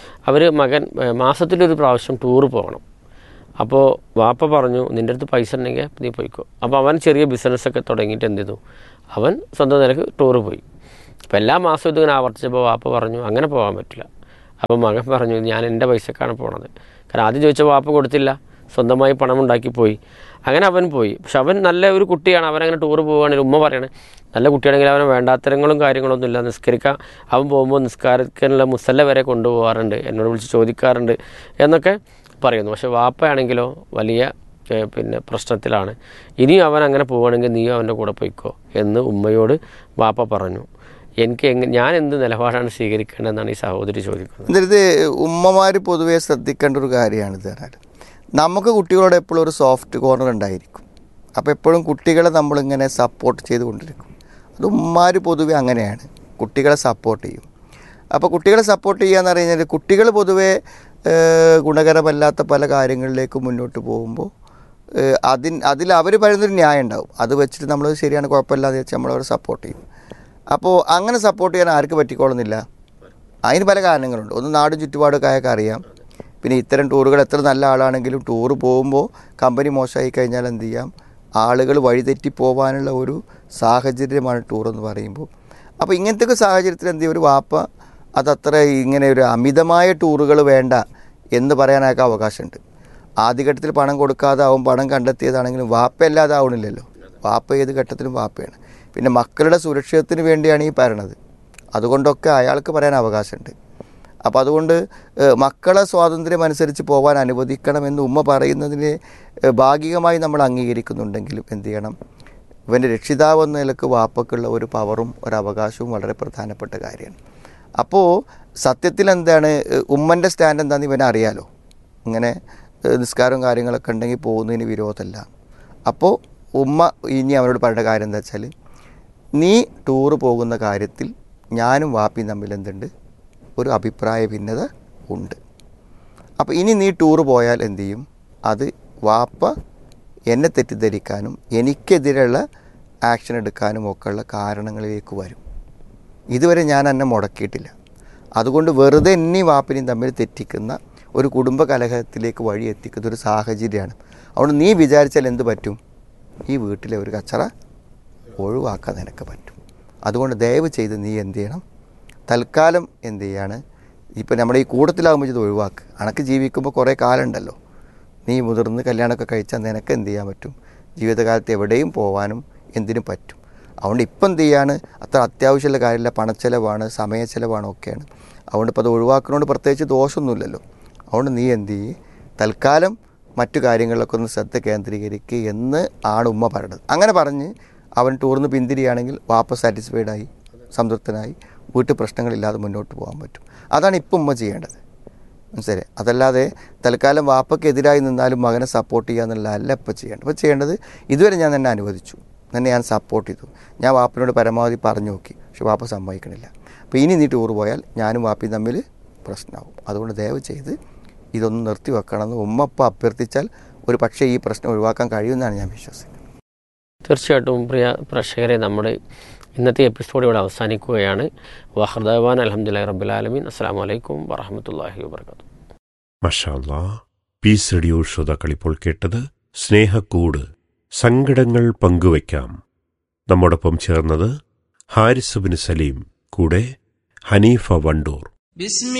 മകൻ മാസത്തിലൊരു പ്രാവശ്യം ടൂറ് പോകണം. അപ്പോൾ വാപ്പ പറഞ്ഞു, നിൻ്റെ അടുത്ത് പൈസ ഉണ്ടെങ്കിൽ നീ പോയിക്കോ. അപ്പോൾ അവൻ ചെറിയ ബിസിനസ്സൊക്കെ തുടങ്ങിയിട്ട് എന്ത് ചെയ്തു, അവൻ സ്വന്തം നിലക്ക് ടൂറ് പോയി. അപ്പോൾ എല്ലാ മാസവും ഇതിങ്ങനെ ആവർത്തിച്ചപ്പോൾ വാപ്പ പറഞ്ഞു അങ്ങനെ പോകാൻ പറ്റില്ല. അപ്പോൾ മകൻ പറഞ്ഞു, ഞാൻ എൻ്റെ പൈസക്കാണ് പോണത്. കാരണം ആദ്യം ചോദിച്ചപ്പോൾ വാപ്പ കൊടുത്തില്ല, സ്വന്തമായി പണമുണ്ടാക്കി പോയി. അങ്ങനെ അവൻ പോയി. പക്ഷെ അവൻ നല്ല ഒരു കുട്ടിയാണ്, അവനങ്ങനെ ടൂറ് പോവുകയാണെങ്കിൽ ഉമ്മ പറയണേ നല്ല കുട്ടിയാണെങ്കിൽ അവനെ വേണ്ടാത്തരങ്ങളും കാര്യങ്ങളൊന്നും ഇല്ല, നിസ്കരിക്കാൻ അവൻ പോകുമ്പോൾ നിസ്കാരത്തിനുള്ള മുസല്ല വരെ കൊണ്ടുപോകാറുണ്ട്, എന്നോട് വിളിച്ച് ചോദിക്കാറുണ്ട് എന്നൊക്കെ പറയുന്നു. പക്ഷെ വാപ്പയാണെങ്കിലോ വലിയ പ്രശ്നത്തിലാണ്. ഇനിയും അവൻ അങ്ങനെ പോവുകയാണെങ്കിൽ നീയും അവൻ്റെ കൂടെ പോയിക്കോ എന്ന് ഉമ്മയോട് വാപ്പ പറഞ്ഞു. ഞാൻ എന്ത് നിലപാടാണ് സ്വീകരിക്കേണ്ടതെന്നാണ് ഈ സഹോദരി ചോദിക്കുന്നത്.
ഇത് ഉമ്മമാർ പൊതുവെ ശ്രദ്ധിക്കേണ്ട ഒരു കാര്യമാണിത്. നമുക്ക് കുട്ടികളോട് എപ്പോഴും ഒരു സോഫ്റ്റ് കോർണർ ഉണ്ടായിരിക്കും. അപ്പോൾ എപ്പോഴും കുട്ടികളെ നമ്മളിങ്ങനെ സപ്പോർട്ട് ചെയ്തുകൊണ്ടിരിക്കും. അത് ഉമ്മമാർ പൊതുവെ അങ്ങനെയാണ്, കുട്ടികളെ സപ്പോർട്ട് ചെയ്യും. അപ്പോൾ കുട്ടികളെ സപ്പോർട്ട് ചെയ്യുക എന്ന് പറഞ്ഞു കഴിഞ്ഞാൽ, കുട്ടികൾ പൊതുവെ ഗുണകരമല്ലാത്ത പല കാര്യങ്ങളിലേക്ക് മുന്നോട്ട് പോകുമ്പോൾ അതിൽ അവർ പറയുന്നൊരു ന്യായം ഉണ്ടാവും, അത് വെച്ചിട്ട് നമ്മൾ ശരിയാണ് കുഴപ്പമില്ലാതെ വെച്ച് നമ്മളവരെ സപ്പോർട്ട് ചെയ്യും. അപ്പോൾ അങ്ങനെ സപ്പോർട്ട് ചെയ്യാൻ ആർക്ക് പറ്റിക്കോളുന്നില്ല. അതിന് പല കാരണങ്ങളുണ്ട്. ഒന്ന് നാടും ചുറ്റുപാടൊക്കെ ആയൊക്കെ അറിയാം. പിന്നെ ഇത്തരം ടൂറുകൾ എത്ര നല്ല ആളാണെങ്കിലും ടൂറ് പോകുമ്പോൾ കമ്പനി മോശമായി കഴിഞ്ഞാൽ എന്ത് ചെയ്യാം, ആളുകൾ വഴിതെറ്റി പോകാനുള്ള ഒരു സാഹചര്യമാണ് ടൂറെന്ന് പറയുമ്പോൾ. അപ്പോൾ ഇങ്ങനത്തെ സാഹചര്യത്തിൽ എന്ത് ചെയ്യും, ഒരു വാപ്പ അതത്ര ഇങ്ങനെ ഒരു അമിതമായ ടൂറുകൾ വേണ്ട എന്ന് പറയാനൊക്കെ അവകാശമുണ്ട്. ആദ്യഘട്ടത്തിൽ പണം കൊടുക്കാതെ ആവും, പണം കണ്ടെത്തിയതാണെങ്കിലും വാപ്പയല്ലാതെ ആവണില്ലല്ലോ. വാപ്പ ഏത് ഘട്ടത്തിലും വാപ്പയാണ്. പിന്നെ മക്കളുടെ സുരക്ഷിതത്തിന് വേണ്ടിയാണ് ഈ പറയണത്, അതുകൊണ്ടൊക്കെ അയാൾക്ക് പറയാൻ അവകാശമുണ്ട്. അപ്പോൾ അതുകൊണ്ട് മക്കളെ സ്വാതന്ത്ര്യം അനുസരിച്ച് പോകാൻ അനുവദിക്കണമെന്ന് ഉമ്മ പറയുന്നതിനെ ഭാഗികമായി നമ്മൾ അംഗീകരിക്കുന്നുണ്ടെങ്കിലും എന്ത് ചെയ്യണം, ഇവൻ്റെ രക്ഷിതാവ് എന്ന നിലക്ക് വാപ്പക്കുള്ള ഒരു പവറും ഒരവകാശവും വളരെ പ്രധാനപ്പെട്ട കാര്യമാണ്. അപ്പോൾ സത്യത്തിൽ എന്താണ് ഉമ്മൻ്റെ സ്റ്റാൻഡ് എന്താണെന്ന് ഇവനെ അറിയാലോ. ഇങ്ങനെ നിസ്കാരവും കാര്യങ്ങളൊക്കെ ഉണ്ടെങ്കിൽ പോകുന്നതിന് വിരോധമല്ല. അപ്പോൾ ഉമ്മ ഇനി അവനോട് പറയേണ്ട കാര്യം എന്താ വെച്ചാൽ, നീ ടൂറ് പോകുന്ന കാര്യത്തിൽ ഞാനും വാപ്പിയും തമ്മിൽ എന്തുണ്ട്, ഒരു അഭിപ്രായ ഭിന്നത ഉണ്ട്. അപ്പോൾ ഇനി നീ ടൂറ് പോയാൽ എന്തു ചെയ്യും, അത് വാപ്പ എന്നെ തെറ്റിദ്ധരിക്കാനും എനിക്കെതിരെയുള്ള ആക്ഷൻ എടുക്കാനും ഒക്കെയുള്ള കാരണങ്ങളിലേക്ക് വരും. ഇതുവരെ ഞാൻ എന്നെ മുടക്കിയിട്ടില്ല. അതുകൊണ്ട് വെറുതെ എന്നീ വാപ്പിനെയും തമ്മിൽ തെറ്റിക്കുന്ന ഒരു കുടുംബ കലഹത്തിലേക്ക് വഴി എത്തിക്കുന്ന ഒരു സാഹചര്യമാണ്. അതുകൊണ്ട് നീ വിചാരിച്ചാൽ എന്ത് പറ്റും, ഈ വീട്ടിലെ ഒരു കച്ചറ ഒഴിവാക്കാൻ നിനക്ക് പറ്റും. അതുകൊണ്ട് ദയവ് ചെയ്ത് നീ എന്ത് ചെയ്യണം, തൽക്കാലം എന്ത് ചെയ്യാണ്, ഇപ്പോൾ നമ്മുടെ ഈ കൂട്ടത്തിലാകുമ്പോൾ ഇത് ഒഴിവാക്ക്. അനക്ക് ജീവിക്കുമ്പോൾ കുറേ കാലം ഉണ്ടല്ലോ, നീ മുതിർന്ന് കല്യാണമൊക്കെ കഴിച്ചാൽ നിനക്ക് എന്ത് ചെയ്യാൻ പറ്റും, ജീവിതകാലത്ത് എവിടെയും പോകാനും എന്തിനും പറ്റും. അതുകൊണ്ട് ഇപ്പം എന്ത് ചെയ്യാണ്, അത്ര അത്യാവശ്യമുള്ള കാര്യമില്ല, പണച്ചെലവാണ്, സമയച്ചെലവാണ് ഒക്കെയാണ്. അതുകൊണ്ട് ഇപ്പോൾ അത് ഒഴിവാക്കുന്നതുകൊണ്ട് പ്രത്യേകിച്ച് ദോഷമൊന്നുമില്ലല്ലോ. അതുകൊണ്ട് നീ എന്ത് ചെയ്യ്, തൽക്കാലം മറ്റു കാര്യങ്ങളിലൊക്കെ ഒന്ന് ശ്രദ്ധ കേന്ദ്രീകരിക്കുക എന്ന് ആണ് ഉമ്മ പറയുന്നത്. അങ്ങനെ പറഞ്ഞ് അവൻ ടൂറിന് പിന്തിരിയാണെങ്കിൽ വാപ്പ സാറ്റിസ്ഫൈഡായി, സംതൃപ്തനായി, വീട്ടിൽ പ്രശ്നങ്ങളില്ലാതെ മുന്നോട്ട് പോകാൻ പറ്റും. അതാണ് ഇപ്പം ഉമ്മ ചെയ്യേണ്ടത്, മനസ്സിലായി. അതല്ലാതെ തൽക്കാലം വാപ്പയ്ക്കെതിരായി നിന്നാലും മകനെ സപ്പോർട്ട് ചെയ്യുക എന്നുള്ള അല്ല ഇപ്പം ചെയ്യേണ്ടത്. ഇപ്പോൾ ചെയ്യേണ്ടത്, ഇതുവരെ ഞാൻ തന്നെ അനുവദിച്ചു, തന്നെ ഞാൻ സപ്പോർട്ട് ചെയ്തു, ഞാൻ വാപ്പിനോട് പരമാവധി പറഞ്ഞു നോക്കി, പക്ഷെ വാപ്പ സമ്മതിക്കണില്ല. അപ്പോൾ ഇനി നീ ടൂർ പോയാൽ ഞാനും വാപ്പിയും തമ്മിൽ പ്രശ്നമാകും. അതുകൊണ്ട് ദയവ് ചെയ്ത് ഇതൊന്ന് നിർത്തിവെക്കണമെന്ന് ഉമ്മപ്പ അഭ്യർത്ഥിച്ചാൽ ഒരു പക്ഷേ ഈ പ്രശ്നം ഒഴിവാക്കാൻ കഴിയുമെന്നാണ് ഞാൻ വിശ്വസിക്കുന്നത്.
തീർച്ചയായിട്ടും പ്രിയ പ്രേക്ഷകരെ, നമ്മുടെ ഇന്നത്തെ എപ്പിസോഡ് ഇവിടെ അവസാനിക്കുകയാണ്. വഹർദവാൻ അൽഹംദുലില്ലാഹി റബ്ബിൽ ആലമീൻ. അസ്സലാമു അലൈക്കും വറഹ്മത്തുള്ളാഹി വബറകാതുഹു.
മാഷാ അല്ലാഹ്. പീസ് റേഡിയോ ശ്രോതാക്കൾ ഇപ്പോൾ കേട്ടത് സ്നേഹക്കൂട്, സങ്കടങ്ങൾ പങ്കുവയ്ക്കാം. നമ്മോടൊപ്പം ചേർന്നത് ഹാരിസ് ബിൻ സലീം, കൂടെ ഹനീഫ വണ്ടൂർ.